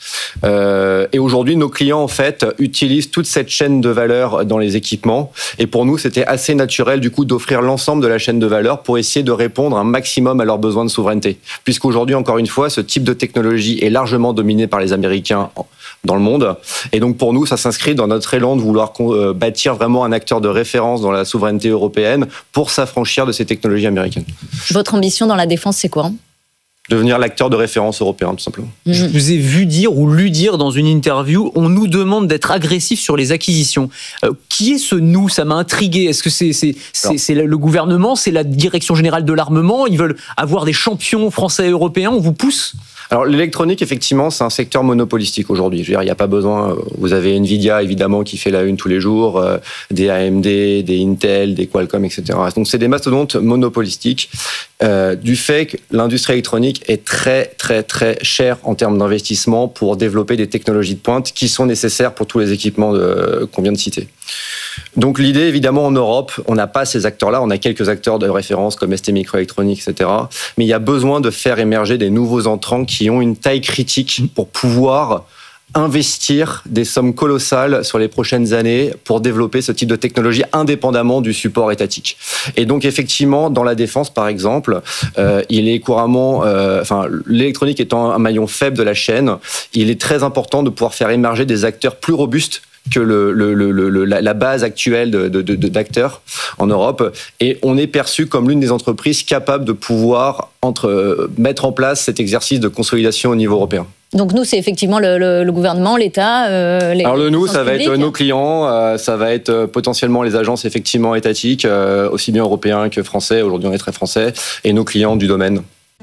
S15: Euh, et aujourd'hui, nos clients, en fait, utilisent toute cette chaîne de valeur dans les équipements. Et pour nous, c'était assez naturel, du coup, d'offrir l'ensemble de la chaîne de valeur pour essayer de répondre un maximum à leurs besoins de souveraineté. Puisqu'aujourd'hui, encore une fois, ce type de technologie est largement dominé par les Américains dans le monde. Et donc, pour nous, ça s'inscrit dans notre élan de vouloir bâtir vraiment un acteur de référence dans la souveraineté européenne pour s'affranchir de ces technologies américaines.
S12: Votre ambition dans la défense, c'est quoi ?
S15: Devenir l'acteur de référence européen, tout simplement.
S14: Je vous ai vu dire ou lu dire dans une interview, on nous demande d'être agressif sur les acquisitions. Euh, qui est ce nous ? Ça m'a intrigué. Est-ce que c'est, c'est, c'est, c'est le gouvernement ? C'est la direction générale de l'armement ? Ils veulent avoir des champions français et européens ? On vous pousse ?
S15: Alors l'électronique, effectivement, c'est un secteur monopolistique aujourd'hui. Je veux dire, il n'y a pas besoin. Vous avez Nvidia, évidemment, qui fait la une tous les jours, euh, des A M D, des Intel, des Qualcomm, et cetera. Donc c'est des mastodontes monopolistiques euh, du fait que l'industrie électronique est très, très, très chère en termes d'investissement pour développer des technologies de pointe qui sont nécessaires pour tous les équipements de, qu'on vient de citer. Donc l'idée, évidemment, en Europe, on n'a pas ces acteurs-là, on a quelques acteurs de référence comme S T Microelectronics, et cetera. Mais il y a besoin de faire émerger des nouveaux entrants qui ont une taille critique pour pouvoir investir des sommes colossales sur les prochaines années pour développer ce type de technologie indépendamment du support étatique. Et donc effectivement, dans la défense par exemple, euh, il est couramment, euh, enfin l'électronique étant un maillon faible de la chaîne, il est très important de pouvoir faire émerger des acteurs plus robustes que le, le, le, le, la base actuelle de, de, de, d'acteurs en Europe. Et on est perçu comme l'une des entreprises capables de pouvoir entre, mettre en place cet exercice de consolidation au niveau européen.
S12: Donc nous, c'est effectivement le, le, le gouvernement, l'État. Euh, les,
S15: Alors le nous, ça va
S12: publiques.
S15: être nos clients, euh, ça va être potentiellement les agences effectivement étatiques, euh, aussi bien européens que français. Aujourd'hui, on est très français, et nos clients du domaine.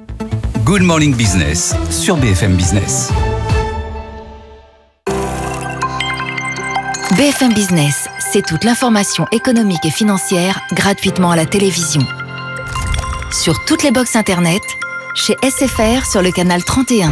S7: Good Morning Business sur B F M Business.
S6: B F M Business, c'est toute l'information économique et financière gratuitement à la télévision. Sur toutes les box internet, chez S F R sur le canal trente et un.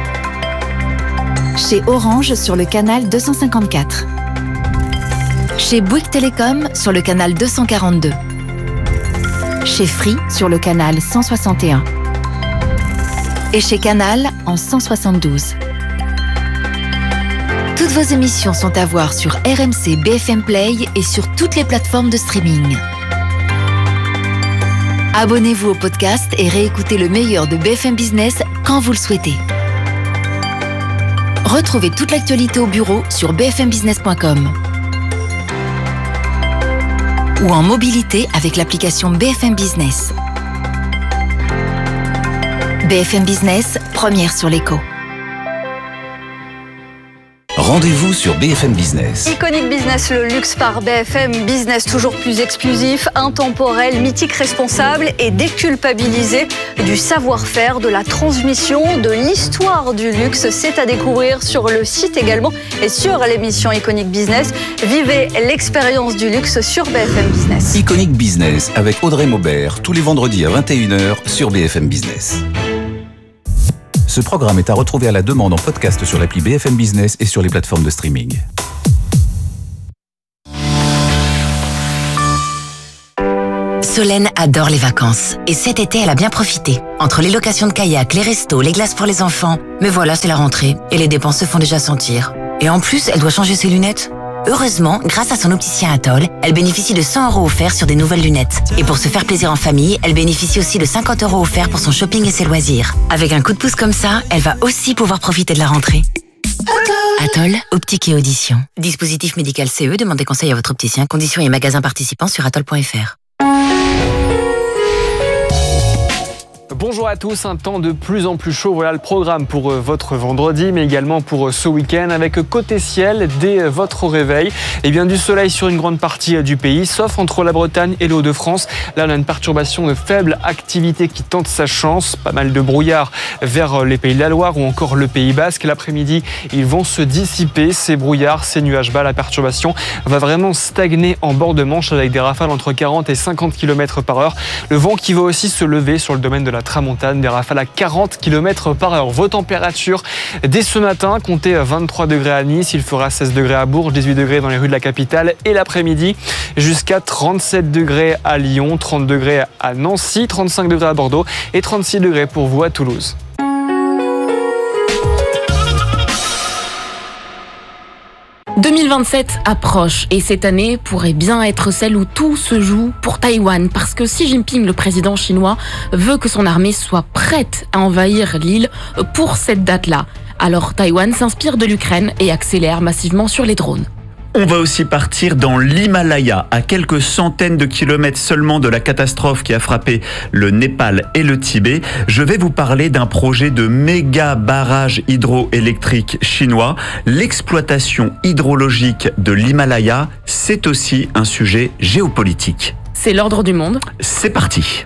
S6: Chez Orange sur le canal deux cent cinquante-quatre. Chez Bouygues Télécom sur le canal deux cent quarante-deux. Chez Free sur le canal cent soixante et un. Et chez Canal en cent soixante-douze. Toutes vos émissions sont à voir sur R M C B F M Play et sur toutes les plateformes de streaming. Abonnez-vous au podcast et réécoutez le meilleur de B F M Business quand vous le souhaitez. Retrouvez toute l'actualité au bureau sur b f m business point com ou en mobilité avec l'application B F M Business. B F M Business, première sur l'écho.
S7: Rendez-vous sur B F M Business.
S16: Iconic Business, le luxe par B F M Business, toujours plus exclusif, intemporel, mythique, responsable et déculpabilisé du savoir-faire, de la transmission, de l'histoire du luxe. C'est à découvrir sur le site également et sur l'émission Iconic Business. Vivez l'expérience du luxe sur B F M Business.
S7: Iconic Business avec Audrey Maubert, tous les vendredis à vingt et une heures sur B F M Business. Ce programme est à retrouver à la demande en podcast sur l'appli B F M Business et sur les plateformes de streaming.
S17: Solène adore les vacances. Et cet été, elle a bien profité. Entre les locations de kayak, les restos, les glaces pour les enfants. Mais voilà, c'est la rentrée. Et les dépenses se font déjà sentir. Et en plus, elle doit changer ses lunettes. Heureusement, grâce à son opticien Atoll, elle bénéficie de cent euros offerts sur des nouvelles lunettes. Et pour se faire plaisir en famille, elle bénéficie aussi de cinquante euros offerts pour son shopping et ses loisirs. Avec un coup de pouce comme ça, elle va aussi pouvoir profiter de la rentrée. Atoll, optique et audition. Dispositif médical C E, demandez conseil à votre opticien. Conditions et magasins participants sur atoll point f r.
S18: Bonjour à tous, un temps de plus en plus chaud, voilà le programme pour votre vendredi, mais également pour ce week-end, avec côté ciel, dès votre réveil, et bien du soleil sur une grande partie du pays, sauf entre la Bretagne et les Hauts-de-France. Là, on a une perturbation de faible activité qui tente sa chance, pas mal de brouillard vers les Pays de la Loire ou encore le Pays Basque. L'après-midi, ils vont se dissiper, ces brouillards, ces nuages bas. La perturbation va vraiment stagner en bord de Manche avec des rafales entre quarante et cinquante kilomètres par heure. Le vent qui va aussi se lever sur le domaine de la tramontane, des rafales à quarante kilomètres par heure. Vos températures dès ce matin, comptez vingt-trois degrés à Nice, il fera seize degrés à Bourges, dix-huit degrés dans les rues de la capitale, et l'après-midi jusqu'à trente-sept degrés à Lyon, trente degrés à Nancy, trente-cinq degrés à Bordeaux et trente-six degrés pour vous à Toulouse.
S19: deux mille vingt-sept approche et cette année pourrait bien être celle où tout se joue pour Taïwan parce que Xi Jinping, le président chinois, veut que son armée soit prête à envahir l'île pour cette date-là. Alors Taïwan s'inspire de l'Ukraine et accélère massivement sur les drones.
S20: On va aussi partir dans l'Himalaya, à quelques centaines de kilomètres seulement de la catastrophe qui a frappé le Népal et le Tibet. Je vais vous parler d'un projet de méga barrage hydroélectrique chinois. L'exploitation hydrologique de l'Himalaya, c'est aussi un sujet géopolitique.
S19: C'est l'ordre du monde.
S20: C'est parti.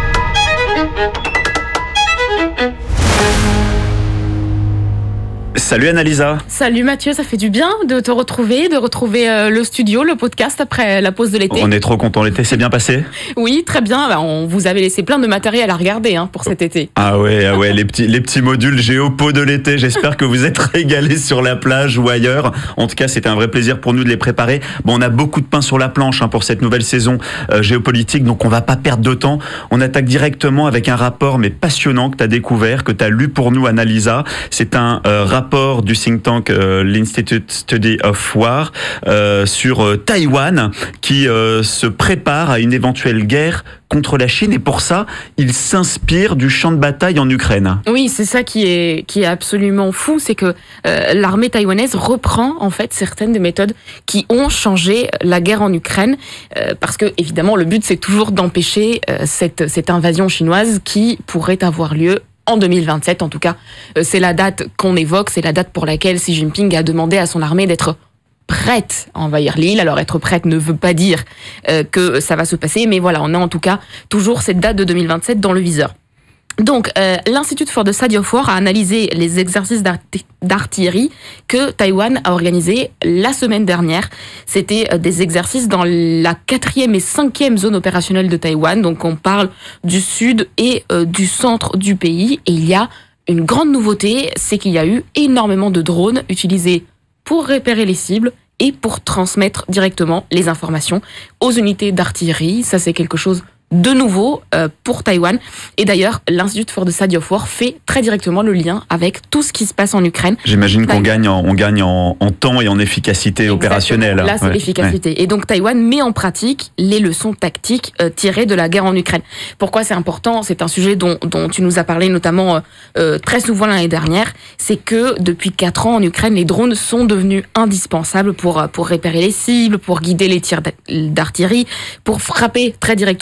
S20: Salut Annalisa.
S19: Salut Mathieu, ça fait du bien de te retrouver, de retrouver euh, le studio, le podcast après la pause de l'été.
S20: On est trop contents, l'été s'est bien passé ?
S19: Oui, très bien, bah, on vous avait laissé plein de matériel à regarder hein, pour cet été.
S20: Ah ouais, ah ouais, les petits, les petits modules géopo de l'été, j'espère que vous êtes régalés sur la plage ou ailleurs. En tout cas, c'était un vrai plaisir pour nous de les préparer. Bon, on a beaucoup de pain sur la planche hein, pour cette nouvelle saison euh, géopolitique, donc on va pas perdre de temps. On attaque directement avec un rapport mais passionnant que tu as découvert, que tu as lu pour nous Annalisa. C'est un euh, rapport du think tank euh, l'Institute Study of War euh, sur euh, Taïwan qui euh, se prépare à une éventuelle guerre contre la Chine et pour ça, il s'inspire du champ de bataille en Ukraine.
S19: Oui, c'est ça qui est, qui est absolument fou, c'est que euh, l'armée taïwanaise reprend en fait certaines des méthodes qui ont changé la guerre en Ukraine euh, parce que évidemment le but c'est toujours d'empêcher euh, cette, cette invasion chinoise qui pourrait avoir lieu en deux mille vingt-sept, en tout cas, c'est la date qu'on évoque, c'est la date pour laquelle Xi Jinping a demandé à son armée d'être prête à envahir l'île. Alors être prête ne veut pas dire euh, que ça va se passer, mais voilà, on a en tout cas toujours cette date de deux mille vingt-sept dans le viseur. Donc, euh, l'Institute for the Study of War a analysé les exercices d'artillerie que Taïwan a organisés la semaine dernière. C'était euh, des exercices dans la quatrième et cinquième zone opérationnelle de Taïwan. Donc, on parle du sud et euh, du centre du pays. Et il y a une grande nouveauté, c'est qu'il y a eu énormément de drones utilisés pour repérer les cibles et pour transmettre directement les informations aux unités d'artillerie. Ça, c'est quelque chose de nouveau euh, pour Taïwan. Et d'ailleurs, l'Institute for the Study of War fait très directement le lien avec tout ce qui se passe en Ukraine.
S20: J'imagine qu'on gagne, en, on gagne en, en temps et en efficacité Exactement. opérationnelle.
S19: Là, c'est ouais. l'efficacité. Ouais. Et donc, Taïwan met en pratique les leçons tactiques euh, tirées de la guerre en Ukraine. Pourquoi c'est important ? C'est un sujet dont, dont tu nous as parlé notamment euh, très souvent l'année dernière. C'est que depuis quatre ans en Ukraine, les drones sont devenus indispensables pour, pour repérer les cibles, pour guider les tirs d'artillerie, pour frapper très directement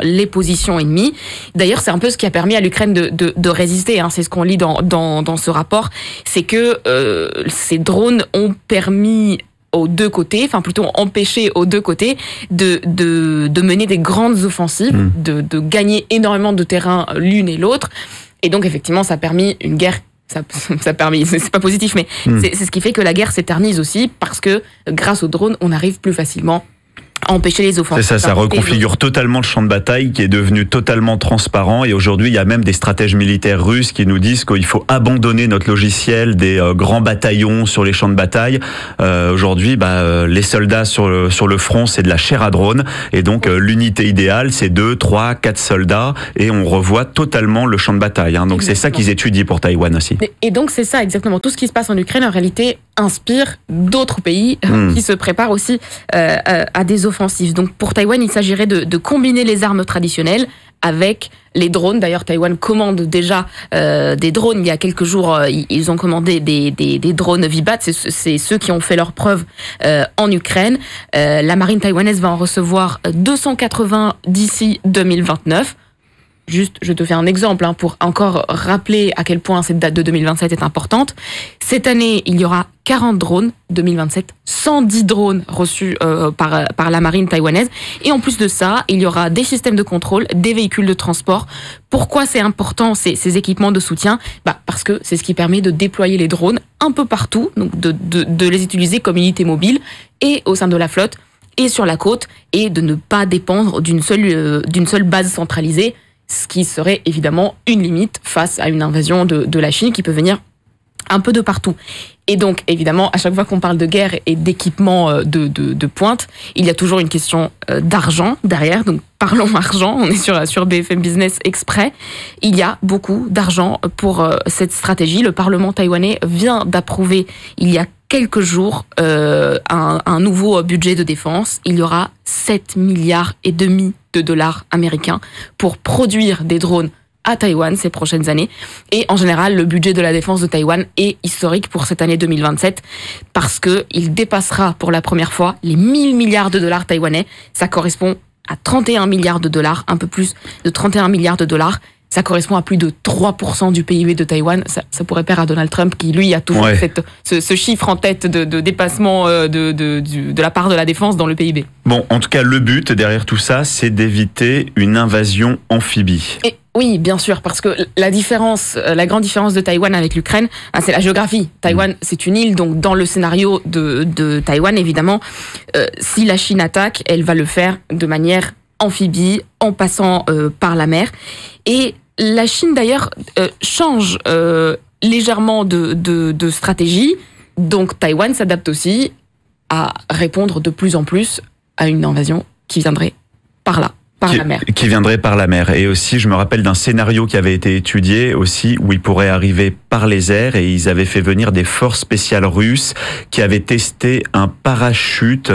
S19: les positions ennemies. D'ailleurs, c'est un peu ce qui a permis à l'Ukraine de, de, de résister. Hein. C'est ce qu'on lit dans, dans, dans ce rapport. C'est que euh, ces drones ont permis aux deux côtés, enfin plutôt empêché aux deux côtés de, de, de mener des grandes offensives, mmh. de, de gagner énormément de terrain l'une et l'autre. Et donc, effectivement, ça a permis une guerre. Ça, ça a permis, c'est pas positif, mais mmh. c'est, c'est ce qui fait que la guerre s'éternise aussi, parce que grâce aux drones, on arrive plus facilement à empêcher les offensives.
S20: C'est ça, ça reconfigure totalement le champ de bataille qui est devenu totalement transparent, et aujourd'hui il y a même des stratèges militaires russes qui nous disent qu'il faut abandonner notre logiciel des euh, grands bataillons sur les champs de bataille. Euh, aujourd'hui, bah, euh, les soldats sur le, sur le front, c'est de la chair à drone, et donc euh, l'unité idéale c'est deux, trois, quatre soldats, et on revoit totalement le champ de bataille. Hein. Donc exactement. C'est ça qu'ils étudient pour Taïwan aussi.
S19: Et donc c'est ça exactement, tout ce qui se passe en Ukraine en réalité inspire d'autres pays mmh. qui se préparent aussi euh, à des offensives. Donc pour Taïwan, il s'agirait de, de combiner les armes traditionnelles avec les drones. D'ailleurs, Taïwan commande déjà euh, des drones. Il y a quelques jours, euh, ils ont commandé des, des, des drones Vibat. C'est, c'est ceux qui ont fait leurs preuves euh, en Ukraine. Euh, la marine taïwanaise va en recevoir deux cent quatre-vingts d'ici deux mille vingt-neuf. Juste, je te fais un exemple hein, pour encore rappeler à quel point cette date de deux mille vingt-sept est importante. Cette année, il y aura quarante drones, deux mille vingt-sept, cent dix drones reçus euh, par, par la marine taïwanaise. Et en plus de ça, il y aura des systèmes de contrôle, des véhicules de transport. Pourquoi c'est important ces, ces équipements de soutien ? Bah, parce que c'est ce qui permet de déployer les drones un peu partout, donc de, de, de les utiliser comme unité mobile et au sein de la flotte et sur la côte, et de ne pas dépendre d'une seule, euh, d'une seule base centralisée, ce qui serait évidemment une limite face à une invasion de, de la Chine qui peut venir un peu de partout. Et donc, évidemment, à chaque fois qu'on parle de guerre et d'équipement de, de, de pointe, il y a toujours une question d'argent derrière. Donc, parlons argent, on est sur, sur B F M Business Exprès. Il y a beaucoup d'argent pour cette stratégie. Le Parlement taïwanais vient d'approuver, il y a quelques jours, euh, un, un nouveau budget de défense. Il y aura sept milliards et demi de dollars américains pour produire des drones à Taïwan ces prochaines années. Et en général, le budget de la défense de Taïwan est historique pour cette année deux mille vingt-sept parce qu'il dépassera pour la première fois les mille milliards de dollars taïwanais. Ça correspond à trente et un milliards de dollars, un peu plus de trente et un milliards de dollars. Ça correspond à plus de trois pour cent du P I B de Taïwan. Ça, ça pourrait plaire à Donald Trump, qui lui a toujours ouais. cette, ce, ce chiffre en tête de, de dépassement de, de, de, de la part de la défense dans le P I B.
S20: Bon, en tout cas, le but derrière tout ça, c'est d'éviter une invasion amphibie.
S19: Et oui, bien sûr, parce que la différence, la grande différence de Taïwan avec l'Ukraine, c'est la géographie. Taïwan, c'est une île, donc dans le scénario de, de Taïwan, évidemment, euh, si la Chine attaque, elle va le faire de manière amphibie, en passant euh, par la mer. Et la Chine, d'ailleurs, euh, change euh, légèrement de, de, de stratégie. Donc, Taïwan s'adapte aussi à répondre de plus en plus à une invasion qui viendrait par là, par
S20: qui,
S19: la mer.
S20: Qui viendrait par la mer. Et aussi, je me rappelle d'un scénario qui avait été étudié aussi, où il pourrait arriver par les airs, et ils avaient fait venir des forces spéciales russes qui avaient testé un parachute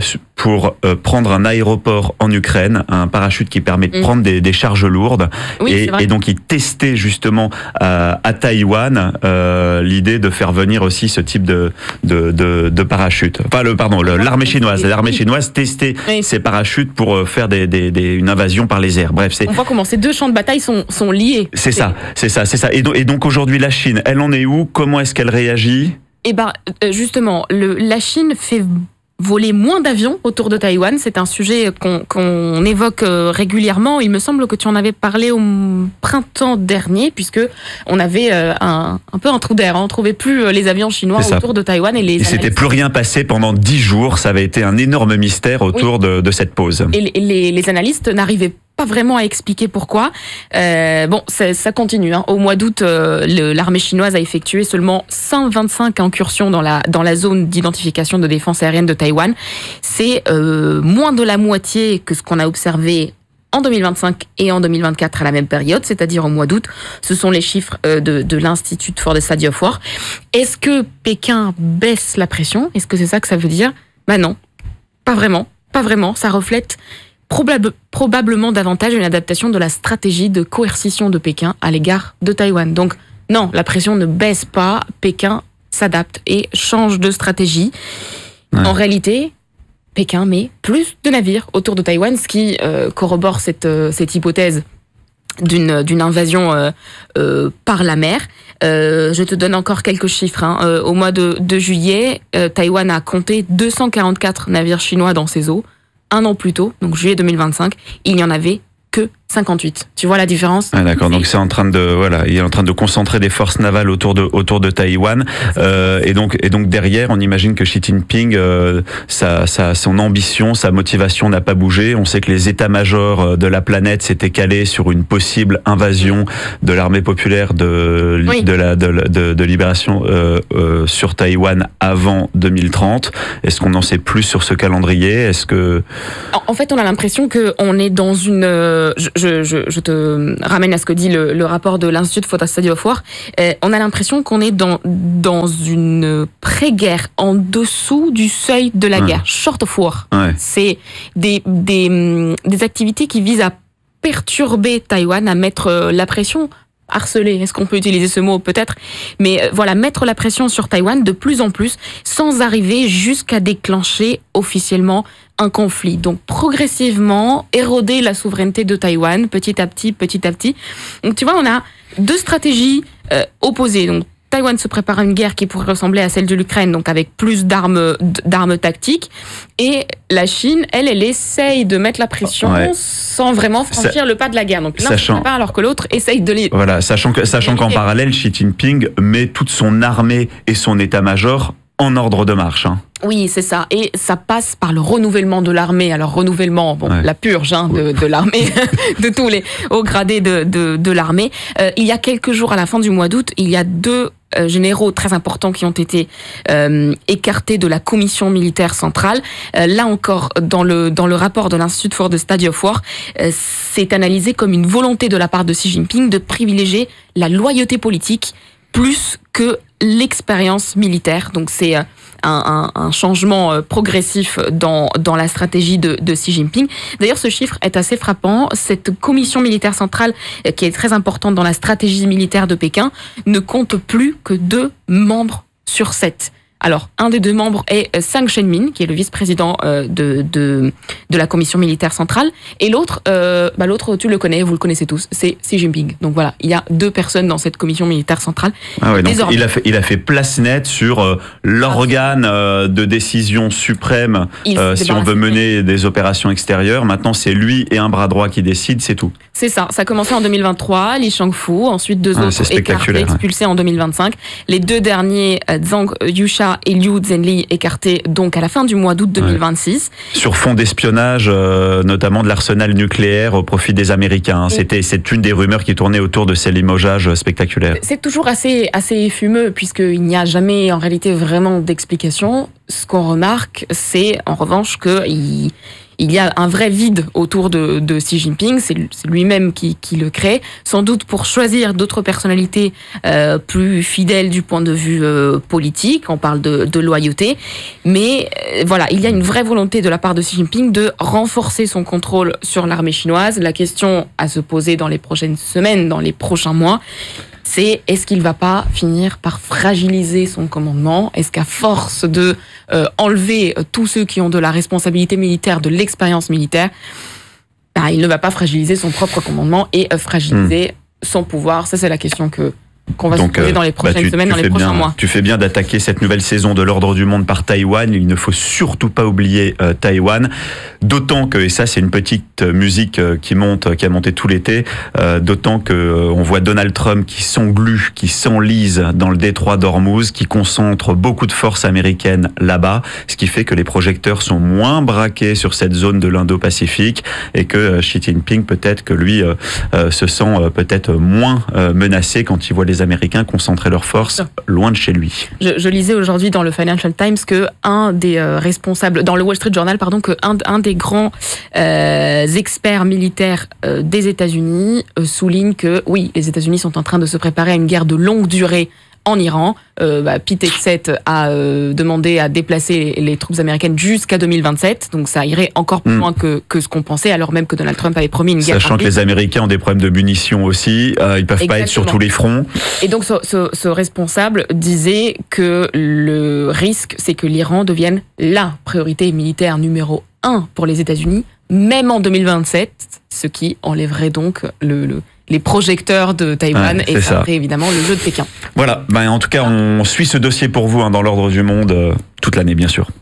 S20: pour euh, prendre un aéroport en Ukraine, un parachute qui permet de mmh. prendre des, des charges lourdes. Oui, et, et donc, ils testaient justement euh, à Taïwan euh, l'idée de faire venir aussi ce type de, de, de, de parachute. Enfin, le, pardon, le, l'armée chinoise. L'armée chinoise testait oui. ces parachutes pour faire des, des, des, une invasion par les airs. Bref, c'est...
S19: On voit comment ces deux champs de bataille sont, sont liés.
S20: C'est, c'est ça, c'est ça, c'est ça. Et, do- et donc, aujourd'hui, la Chine, elle en est où ? Comment est-ce qu'elle réagit ?
S19: Eh ben, justement, le, la Chine fait voler moins d'avions autour de Taïwan. C'est un sujet qu'on, qu'on évoque régulièrement. Il me semble que tu en avais parlé au printemps dernier, puisque on avait un, un peu un trou d'air. On ne trouvait plus les avions chinois autour de Taïwan. Et les
S20: il s'était plus rien passé pendant dix jours. Ça avait été un énorme mystère autour oui. de, de cette pause.
S19: Et les, les, les analystes n'arrivaient pas vraiment à expliquer pourquoi. Euh, bon, ça, ça continue. Hein. Au mois d'août, euh, le, l'armée chinoise a effectué seulement cent vingt-cinq incursions dans la, dans la zone d'identification de défense aérienne de Taïwan. C'est euh, moins de la moitié que ce qu'on a observé en deux mille vingt-cinq et en deux mille vingt-quatre à la même période, c'est-à-dire au mois d'août. Ce sont les chiffres euh, de, de l'Institute for the Study of War. Est-ce que Pékin baisse la pression ? Est-ce que c'est ça que ça veut dire ? Ben non, pas vraiment. Pas vraiment. Ça reflète Probable, probablement davantage une adaptation de la stratégie de coercition de Pékin à l'égard de Taïwan. Donc non, la pression ne baisse pas, Pékin s'adapte et change de stratégie. Ouais. En réalité, Pékin met plus de navires autour de Taïwan, ce qui euh, corrobore cette, euh, cette hypothèse d'une, d'une invasion euh, euh, par la mer. Euh, je te donne encore quelques chiffres. Hein. Euh, au mois de, de juillet, euh, Taïwan a compté deux cent quarante-quatre navires chinois dans ses eaux. Un an plus tôt, donc juillet deux mille vingt-cinq, il n'y en avait que cinquante-huit. Tu vois la différence ?
S20: Ah, d'accord. Donc c'est en train de voilà, il est en train de concentrer des forces navales autour de autour de Taïwan. Euh, et donc et donc derrière, on imagine que Xi Jinping, euh, sa, sa son ambition, sa motivation n'a pas bougé. On sait que les états-majors de la planète s'étaient calés sur une possible invasion de l'armée populaire de
S19: Oui.
S20: de la de, de, de libération euh, euh, sur Taïwan avant deux mille trente. Est-ce qu'on en sait plus sur ce calendrier ? Est-ce que
S19: En, en fait, on a l'impression qu'on est dans une... euh, je, je, je, je te ramène à ce que dit le, le rapport de l'Institute for the Study of War. Euh, on a l'impression qu'on est dans, dans une pré-guerre, en dessous du seuil de la
S20: Ouais.
S19: guerre, short of war.
S20: Ouais.
S19: C'est des, des, hum, des activités qui visent à perturber Taïwan, à mettre euh, la pression, harceler, est-ce qu'on peut utiliser ce mot peut-être, mais euh, voilà, mettre la pression sur Taïwan de plus en plus, sans arriver jusqu'à déclencher officiellement un conflit. Donc progressivement, éroder la souveraineté de Taïwan, petit à petit, petit à petit. Donc tu vois, on a deux stratégies euh, opposées. Donc Taïwan se prépare à une guerre qui pourrait ressembler à celle de l'Ukraine, donc avec plus d'armes, d'armes tactiques. Et la Chine, elle, elle essaye de mettre la pression
S20: Ouais.
S19: sans vraiment franchir
S20: Sa-
S19: le pas de la guerre. Donc l'un se
S20: Sachant-
S19: prépare alors que l'autre essaye de les...
S20: Voilà, sachant que sachant qu'en parallèle, Xi Jinping met toute son armée et son état-major en ordre de marche. Hein.
S19: Oui, c'est ça. Et ça passe par le renouvellement de l'armée. Alors, renouvellement, bon,
S20: Ouais.
S19: la purge hein, de, de l'armée, de tous les hauts gradés de, de, de l'armée. Euh, il y a quelques jours, à la fin du mois d'août, il y a deux euh, généraux très importants qui ont été euh, écartés de la commission militaire centrale. Euh, là encore, dans le, dans le rapport de l'Institut for the Study of War, euh, c'est analysé comme une volonté de la part de Xi Jinping de privilégier la loyauté politique plus que l'expérience militaire. Donc c'est un, un, un changement progressif dans, dans la stratégie de, de Xi Jinping. D'ailleurs, ce chiffre est assez frappant. Cette commission militaire centrale, qui est très importante dans la stratégie militaire de Pékin, ne compte plus que deux membres sur sept. Alors, un des deux membres est Zhang Shenmin, qui est le vice-président euh, de, de, de la commission militaire centrale, et l'autre, euh, bah l'autre, tu le connais, vous le connaissez tous, c'est Xi Jinping. Donc voilà, il y a deux personnes dans cette commission militaire centrale.
S20: Ah ouais, donc
S19: Désormais.
S20: il a fait il a fait place nette sur euh, l'organe euh, de décision suprême
S19: Il
S20: euh,
S19: s'est
S20: si on veut mener des opérations extérieures. Maintenant, c'est lui et un bras droit qui décident, c'est tout.
S19: C'est ça, ça a commencé en deux mille vingt-trois, Li Shangfu, ensuite deux
S20: Ah,
S19: autres
S20: c'est
S19: écartés,
S20: spectaculaire, ouais.
S19: expulsés en deux mille vingt-cinq. Les deux derniers, euh, Zhang Yusha et Liu Zhenli, écartés donc à la fin du mois d'août deux mille vingt-six.
S20: Sur fond d'espionnage, euh, notamment de l'arsenal nucléaire au profit des Américains. C'était, c'est une des rumeurs qui tournait autour de ces limogeages spectaculaires.
S19: C'est toujours assez, assez fumeux, puisqu'il n'y a jamais en réalité vraiment d'explication. Ce qu'on remarque, c'est en revanche qu'il il y a un vrai vide autour de, de Xi Jinping. C'est c'est lui-même qui, qui le crée, sans doute pour choisir d'autres personnalités euh, plus fidèles du point de vue euh, politique. On parle de, de loyauté. Mais euh, voilà, il y a une vraie volonté de la part de Xi Jinping de renforcer son contrôle sur l'armée chinoise. La question à se poser dans les prochaines semaines, dans les prochains mois, c'est est-ce qu'il va pas finir par fragiliser son commandement ? Est-ce qu'à force de euh, enlever tous ceux qui ont de la responsabilité militaire, de l'expérience militaire, bah, il ne va pas fragiliser son propre commandement et euh, fragiliser mmh. son pouvoir ? Ça, c'est la question que qu'on va
S20: Donc,
S19: se poser
S20: euh,
S19: dans les prochaines
S20: bah, tu,
S19: semaines,
S20: tu
S19: dans les
S20: fais
S19: prochains
S20: bien,
S19: mois.
S20: Tu fais bien d'attaquer cette nouvelle saison de l'ordre du monde par Taïwan. Il ne faut surtout pas oublier euh, Taïwan. D'autant que, et ça c'est une petite musique euh, qui monte, qui a monté tout l'été, euh, d'autant que euh, on voit Donald Trump qui s'englue, qui s'enlise dans le détroit d'Ormuz, qui concentre beaucoup de forces américaines là-bas, ce qui fait que les projecteurs sont moins braqués sur cette zone de l'Indo-Pacifique et que euh, Xi Jinping peut-être que lui euh, euh, se sent euh, peut-être moins euh, menacé quand il voit les Américains concentrer leurs forces loin de chez lui.
S19: Je, je lisais aujourd'hui dans le Financial Times que un des euh, responsables, dans le Wall Street Journal, pardon, que un, un des grands euh, experts militaires euh, des États-Unis euh, souligne que oui, les États-Unis sont en train de se préparer à une guerre de longue durée en Iran. Euh, bah, Pete Hegseth a euh, demandé à déplacer les, les troupes américaines jusqu'à deux mille vingt-sept, donc ça irait encore plus mmh. loin que, que ce qu'on pensait, alors même que Donald Trump avait promis une guerre.
S20: Sachant que les Américains ont des problèmes de munitions aussi, euh, ils peuvent Exactement. pas être sur tous les fronts.
S19: Et donc ce, ce, ce responsable disait que le risque, c'est que l'Iran devienne la priorité militaire numéro un pour les États-Unis, même en deux mille vingt-sept, ce qui enlèverait donc le, le les projecteurs de Taïwan ouais, et ça après évidemment le jeu de Pékin.
S20: Voilà, ben, en tout cas on suit ce dossier pour vous hein, dans l'ordre du monde euh, toute l'année bien sûr.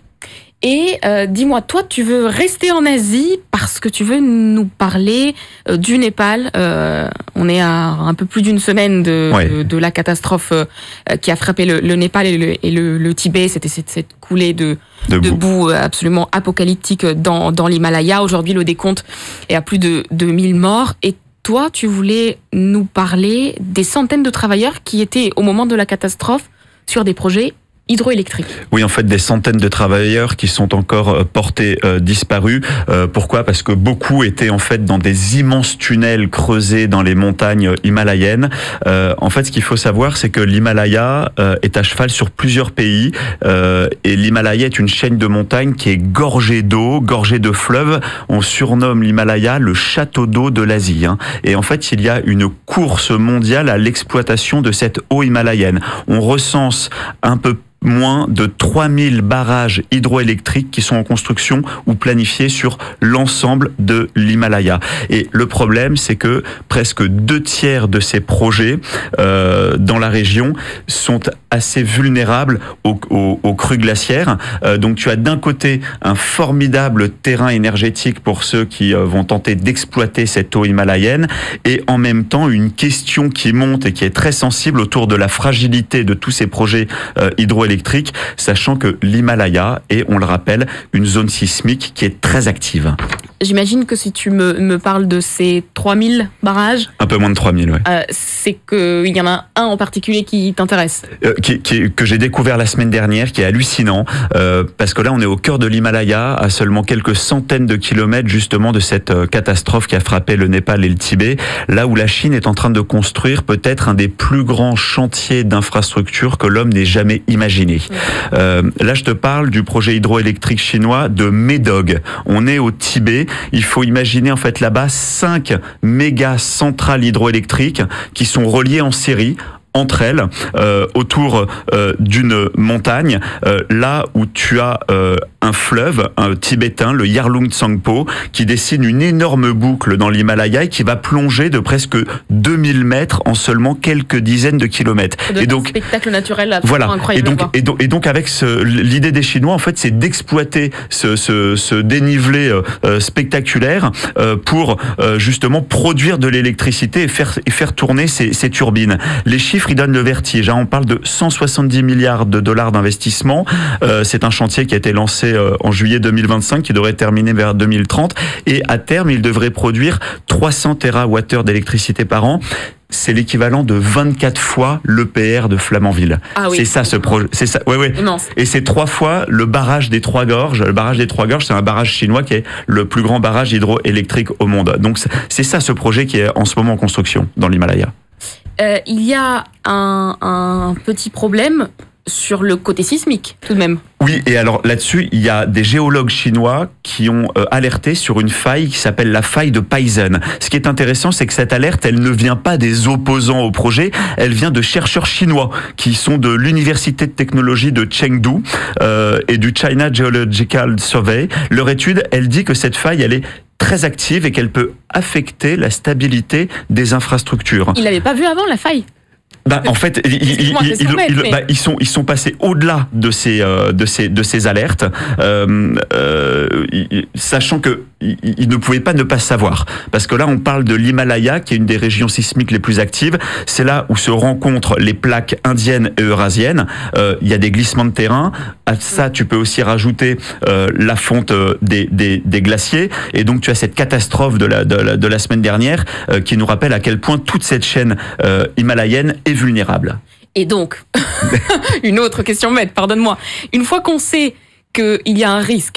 S19: Et euh, dis-moi, toi tu veux rester en Asie parce que tu veux nous parler euh, du Népal. Euh, on est à un peu plus d'une semaine de, ouais. de, de la catastrophe euh, qui a frappé le, le Népal et le, et le, le Tibet. C'était cette, cette coulée de, de, de boue absolument apocalyptique dans, dans l'Himalaya. Aujourd'hui le décompte est à plus de, de mille morts. Et toi, tu voulais nous parler des centaines de travailleurs qui étaient, au moment de la catastrophe, sur des projets hydroélectriques.
S20: Oui, en fait, des centaines de travailleurs qui sont encore portés euh, disparus. Euh, pourquoi ? Parce que beaucoup étaient en fait dans des immenses tunnels creusés dans les montagnes himalayennes. Euh, en fait, ce qu'il faut savoir, c'est que l'Himalaya euh, est à cheval sur plusieurs pays euh, et l'Himalaya est une chaîne de montagnes qui est gorgée d'eau, gorgée de fleuves. On surnomme l'Himalaya le château d'eau de l'Asie. Hein. Et en fait, il y a une course mondiale à l'exploitation de cette eau himalayenne. On recense un peu moins de trois mille barrages hydroélectriques qui sont en construction ou planifiés sur l'ensemble de l'Himalaya. Et le problème, c'est que presque deux tiers de ces projets euh, dans la région sont assez vulnérables aux, aux, aux crues glaciaires. Euh, donc tu as d'un côté un formidable terrain énergétique pour ceux qui euh, vont tenter d'exploiter cette eau himalayenne et en même temps une question qui monte et qui est très sensible autour de la fragilité de tous ces projets euh, hydroélectriques électrique, sachant que l'Himalaya est, on le rappelle, une zone sismique qui est très active.
S19: J'imagine que si tu me, me parles de ces trois mille barrages...
S20: Un peu moins de trois mille, oui.
S19: Euh, c'est qu'il y en a un en particulier qui t'intéresse.
S20: Euh, qui, qui, que j'ai découvert la semaine dernière, qui est hallucinant, euh, parce que là, on est au cœur de l'Himalaya, à seulement quelques centaines de kilomètres, justement, de cette euh, catastrophe qui a frappé le Népal et le Tibet, là où la Chine est en train de construire peut-être un des plus grands chantiers d'infrastructure que l'homme n'ait jamais imaginé. Mmh. Euh, là, je te parle du projet hydroélectrique chinois de Médog. On est au Tibet. Il faut imaginer en fait là-bas cinq méga centrales hydroélectriques qui sont reliées en série entre elles, euh, autour euh, d'une montagne, euh, là où tu as euh, un fleuve un tibétain, le Yarlung Tsangpo, qui dessine une énorme boucle dans l'Himalaya et qui va plonger de presque deux mille mètres en seulement quelques dizaines de kilomètres.
S19: Et donc, un spectacle naturel
S20: voilà.
S19: incroyable.
S20: Et donc, et donc, et donc avec ce, l'idée des Chinois, en fait, c'est d'exploiter ce, ce, ce dénivelé euh, spectaculaire euh, pour euh, justement produire de l'électricité et faire, et faire tourner ces, ces turbines. Les chiffres il donne le vertige. On parle de cent soixante-dix milliards de dollars d'investissement. Euh, c'est un chantier qui a été lancé euh, en juillet deux mille vingt-cinq, qui devrait terminer vers deux mille trente. Et à terme, il devrait produire trois cents térawattheures d'électricité par an. C'est l'équivalent de vingt-quatre fois l'E P R de Flamanville.
S19: Ah oui.
S20: C'est ça ce projet. C'est ça. Ouais, ouais.
S19: Immense.
S20: Et c'est trois fois le barrage des Trois Gorges. Le barrage des Trois Gorges, c'est un barrage chinois qui est le plus grand barrage hydroélectrique au monde. Donc c'est ça ce projet qui est en ce moment en construction dans l'Himalaya.
S19: Euh, il y a un, un petit problème sur le côté sismique, tout de même.
S20: Oui, et alors là-dessus, il y a des géologues chinois qui ont euh, alerté sur une faille qui s'appelle la faille de Paisen. Ce qui est intéressant, c'est que cette alerte, elle ne vient pas des opposants au projet, elle vient de chercheurs chinois qui sont de l'université de technologie de Chengdu euh, et du China Geological Survey. Leur étude, elle dit que cette faille, elle est très active et qu'elle peut affecter la stabilité des infrastructures.
S19: Il n'avait pas vu avant la faille ?
S20: Bah, en fait, ils, ils, ils, ils, bah, ils sont ils sont passés au-delà de ces euh, de ces de ces alertes, euh, euh, sachant que ils, ils ne pouvaient pas ne pas savoir, parce que là on parle de l'Himalaya qui est une des régions sismiques les plus actives. C'est là où se rencontrent les plaques indiennes et eurasiennes. Euh, il y a des glissements de terrain. À ça, tu peux aussi rajouter euh, la fonte des, des des glaciers, et donc tu as cette catastrophe de la de la, de la semaine dernière euh, qui nous rappelle à quel point toute cette chaîne euh, himalayenne est vulnérable.
S19: Et donc, une autre question bête, pardonne-moi. Une fois qu'on sait qu'il y a un risque,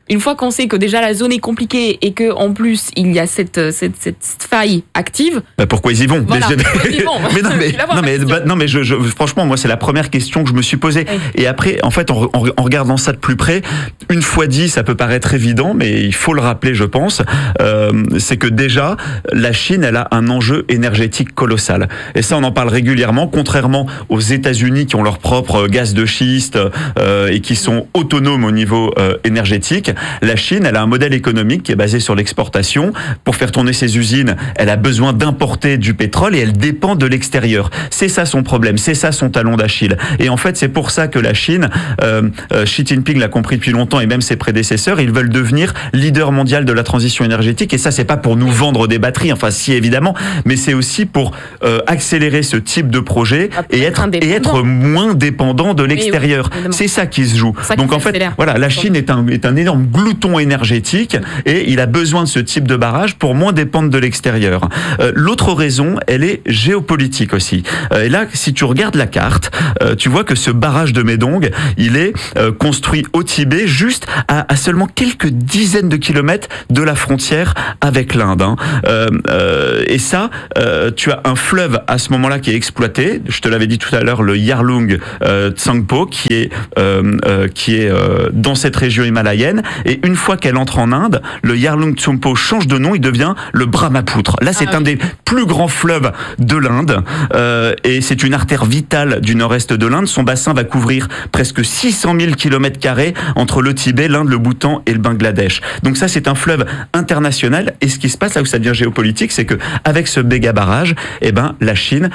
S19: une fois qu'on sait que déjà la zone est compliquée et que en plus il y a cette cette, cette faille active.
S20: Bah pourquoi ils y vont?
S19: Voilà,
S20: mais,
S19: pourquoi ils y vont
S20: mais non mais non mais, bah, non, mais je, je, franchement moi c'est la première question que je me suis posée. Oui. Et après en fait en, en, en regardant ça de plus près, une fois dit ça peut paraître évident, mais il faut le rappeler je pense, euh, c'est que déjà la Chine elle a un enjeu énergétique colossal. Et ça on en parle régulièrement, contrairement aux États-Unis qui ont leur propre gaz de schiste euh, et qui sont autonomes au niveau euh, énergétique. La Chine, elle a un modèle économique qui est basé sur l'exportation. Pour faire tourner ses usines, elle a besoin d'importer du pétrole et elle dépend de l'extérieur. C'est ça son problème, c'est ça son talon d'Achille. Et en fait, c'est pour ça que la Chine, euh, euh, Xi Jinping l'a compris depuis longtemps et même ses prédécesseurs, ils veulent devenir leader mondial de la transition énergétique. Et ça, c'est pas pour nous vendre des batteries, enfin si évidemment, mais c'est aussi pour euh, accélérer ce type de projet et être, et être moins dépendant de l'extérieur. Oui, oui, c'est ça qui se joue. Donc en fait, voilà, la Chine est un, est un énorme glouton énergétique et il a besoin de ce type de barrage pour moins dépendre de l'extérieur. Euh, l'autre raison, elle est géopolitique aussi. Euh, et là, si tu regardes la carte, euh, tu vois que ce barrage de Médong, il est euh, construit au Tibet, juste à, à seulement quelques dizaines de kilomètres de la frontière avec l'Inde. Hein. Euh, euh, et ça, euh, tu as un fleuve à ce moment-là qui est exploité. Je te l'avais dit tout à l'heure, le Yarlung euh, Tsangpo, qui est euh, euh, qui est euh, dans cette région himalayenne. Et une fois qu'elle entre en Inde, le Yarlung Tsangpo change de nom, il devient le Brahmapoutre. Là, c'est ah, un oui. des plus grands fleuves de l'Inde euh, et c'est une artère vitale du nord-est de l'Inde. Son bassin va couvrir presque six cent mille kilomètres carrés entre le Tibet, l'Inde, le Bhoutan et le Bangladesh. Donc ça, c'est un fleuve international. Et ce qui se passe là où ça devient géopolitique, c'est que avec ce méga barrage, eh ben, la Chine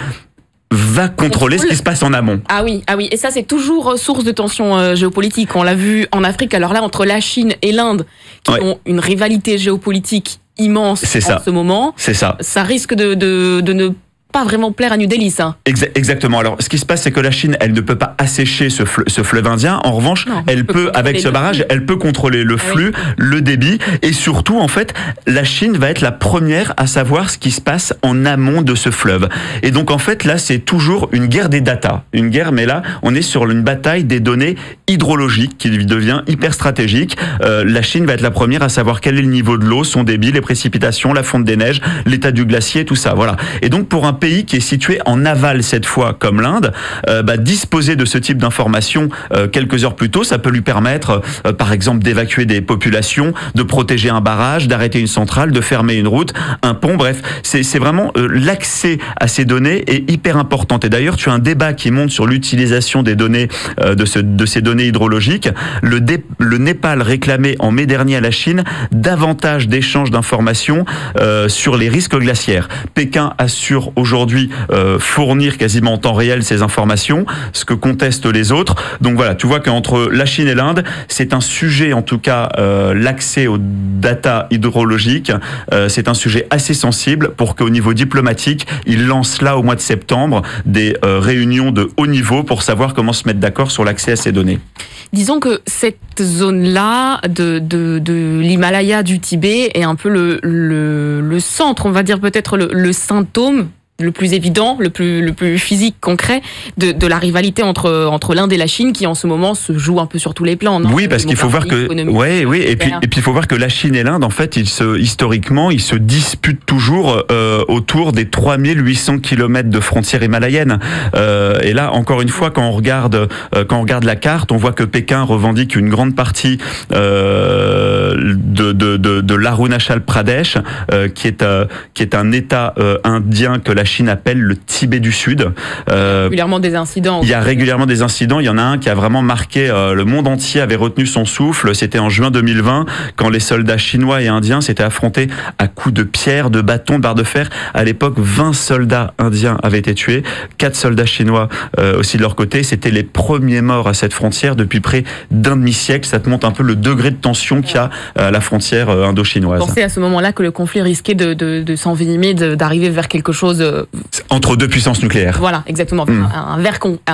S20: va contrôler ce qui se passe en amont.
S19: Ah oui, ah oui, et ça c'est toujours source de tension euh, géopolitique. On l'a vu en Afrique. Alors là, entre la Chine et l'Inde, qui ouais. ont une rivalité géopolitique immense
S20: c'est
S19: en
S20: ça.
S19: ce moment.
S20: C'est ça.
S19: Ça risque de, de, de ne pas vraiment plaire à New Delhi, ça.
S20: Exa- exactement. Alors, ce qui se passe, c'est que la Chine, elle ne peut pas assécher ce, fle- ce fleuve indien. En revanche, non, elle peut, avec ce barrage, flux. elle peut contrôler le flux, ah oui. le débit, et surtout, en fait, la Chine va être la première à savoir ce qui se passe en amont de ce fleuve. Et donc, en fait, là, c'est toujours une guerre des data. Une guerre, mais là, on est sur une bataille des données hydrologiques qui devient hyper stratégique. Euh, la Chine va être la première à savoir quel est le niveau de l'eau, son débit, les précipitations, la fonte des neiges, l'état du glacier, tout ça. Voilà. Et donc, pour un pays qui est situé en aval cette fois comme l'Inde, euh, bah, disposer de ce type d'informations euh, quelques heures plus tôt, ça peut lui permettre euh, par exemple d'évacuer des populations, de protéger un barrage, d'arrêter une centrale, de fermer une route, un pont, bref, c'est, c'est vraiment euh, l'accès à ces données est hyper important. Et d'ailleurs, tu as un débat qui monte sur l'utilisation des données euh, de, ce, de ces données hydrologiques. Le, dé, le Népal réclamait en mai dernier à la Chine davantage d'échanges d'informations euh, sur les risques glaciaires. Pékin assure aujourd'hui aujourd'hui euh, fournir quasiment en temps réel ces informations, ce que contestent les autres. Donc voilà, tu vois qu'entre la Chine et l'Inde, c'est un sujet, en tout cas, euh, l'accès aux data hydrologiques, euh, c'est un sujet assez sensible pour qu'au niveau diplomatique, ils lancent là, au mois de septembre, des euh, réunions de haut niveau pour savoir comment se mettre d'accord sur l'accès à ces données.
S19: Disons que cette zone-là de, de, de l'Himalaya, du Tibet, est un peu le, le, le centre, on va dire peut-être le, le symptôme le plus évident, le plus, le plus physique, concret, de, de la rivalité entre, entre l'Inde et la Chine, qui en ce moment se joue un peu sur tous les plans. Non
S20: oui, parce qu'il faut voir que, ouais, oui, et puis, et puis il faut voir que la Chine et l'Inde, en fait, ils se, historiquement, ils se disputent toujours euh, autour des trois mille huit cents kilomètres de frontières himalayennes. Euh, et là, encore une fois, quand on regarde, euh, quand on regarde la carte, on voit que Pékin revendique une grande partie euh, de, de, de, de l'Arunachal Pradesh, euh, qui est, euh, qui est un État euh, indien que la Chine appelle le Tibet du Sud.
S19: Euh, régulièrement des incidents.
S20: Il y a régulièrement des incidents. Il y en a un qui a vraiment marqué, euh, le monde entier avait retenu son souffle. C'était en juin deux mille vingt, quand les soldats chinois et indiens s'étaient affrontés à coups de pierre, de bâton, de barre de fer. À l'époque, vingt soldats indiens avaient été tués, quatre soldats chinois euh, aussi de leur côté. C'était les premiers morts à cette frontière depuis près d'un demi-siècle. Ça te montre un peu le degré de tension qu'il y a à la frontière euh, indo-chinoise.
S19: Vous pensez à ce moment-là que le conflit risquait de, de, de s'envenimer, de, d'arriver vers quelque chose...
S20: Entre deux puissances nucléaires.
S19: Voilà, exactement. Mmh. Un, un, vers con, un,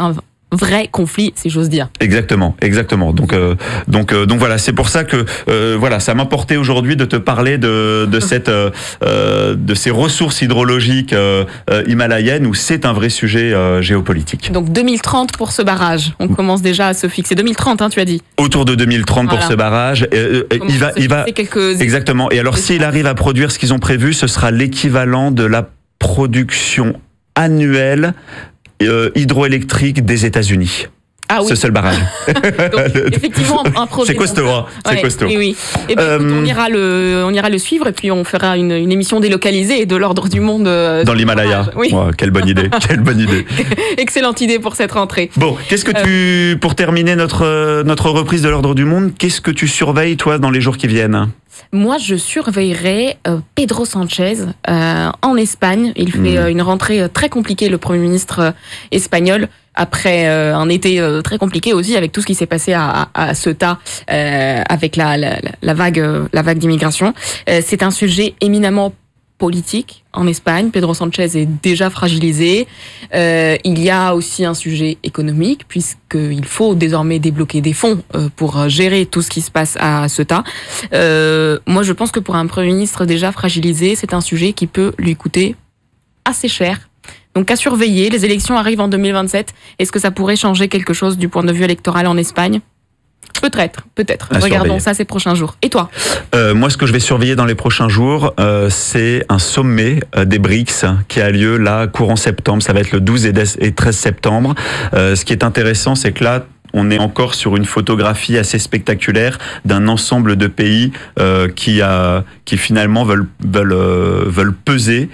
S19: vrai conflit, si j'ose dire.
S20: Exactement, exactement. Donc, euh, donc, euh, donc voilà, c'est pour ça que euh, voilà, ça m'importait aujourd'hui de te parler de de cette euh, de ces ressources hydrologiques euh, euh, himalayennes où c'est un vrai sujet euh, géopolitique.
S19: Donc deux mille trente pour ce barrage. On commence déjà à se fixer deux mille trente, hein, tu as dit.
S20: Autour de deux mille trente
S19: Voilà.
S20: pour ce barrage. Euh, euh, il va, il va.
S19: Quelques...
S20: Exactement. Et alors, s'il arrive à produire ce qu'ils ont prévu, ce sera l'équivalent de la production annuelle euh, hydroélectrique des États-Unis.
S19: Ah oui.
S20: Ce seul barrage.
S19: Donc, effectivement, un projet.
S20: C'est costaud, hein. C'est
S19: Ouais,
S20: costaud.
S19: Oui, oui. Et ben, écoute, on ira le, on ira le suivre et puis on fera une, une émission délocalisée de l'ordre du monde. euh,
S20: Dans l'Himalaya.
S19: Oui.
S20: Oh, quelle bonne idée. Quelle bonne idée.
S19: Excellente idée pour cette rentrée.
S20: Bon, qu'est-ce que tu, pour terminer notre, euh, notre reprise de l'ordre du monde, qu'est-ce que tu surveilles, toi, dans les jours qui viennent?
S19: Moi, je surveillerai euh, Pedro Sanchez euh, en Espagne. Il fait euh, une rentrée euh, très compliquée, le Premier ministre euh, espagnol, après euh, un été euh, très compliqué aussi, avec tout ce qui s'est passé à, à, à Ceuta, euh, avec la, la, la vague, euh, la vague d'immigration. Euh, c'est un sujet éminemment politique en Espagne. Pedro Sanchez est déjà fragilisé. Euh, il y a aussi un sujet économique, puisqu'il faut désormais débloquer des fonds euh, pour gérer tout ce qui se passe à Ceuta. Euh, moi, je pense que pour un Premier ministre déjà fragilisé, c'est un sujet qui peut lui coûter assez cher. Donc à surveiller, les élections arrivent en deux mille vingt-sept. Est-ce que ça pourrait changer quelque chose du point de vue électoral en Espagne ? Peut-être, peut-être.
S20: À
S19: Regardons
S20: surveiller.
S19: ça ces prochains jours. Et toi ?
S20: Euh, moi, ce que je vais surveiller dans les prochains jours, euh, c'est un sommet euh, des BRICS qui a lieu là, courant septembre. Ça va être le douze et treize septembre. Euh, ce qui est intéressant, c'est que là, on est encore sur une photographie assez spectaculaire d'un ensemble de pays euh, qui, a, qui finalement veulent, veulent, euh, veulent peser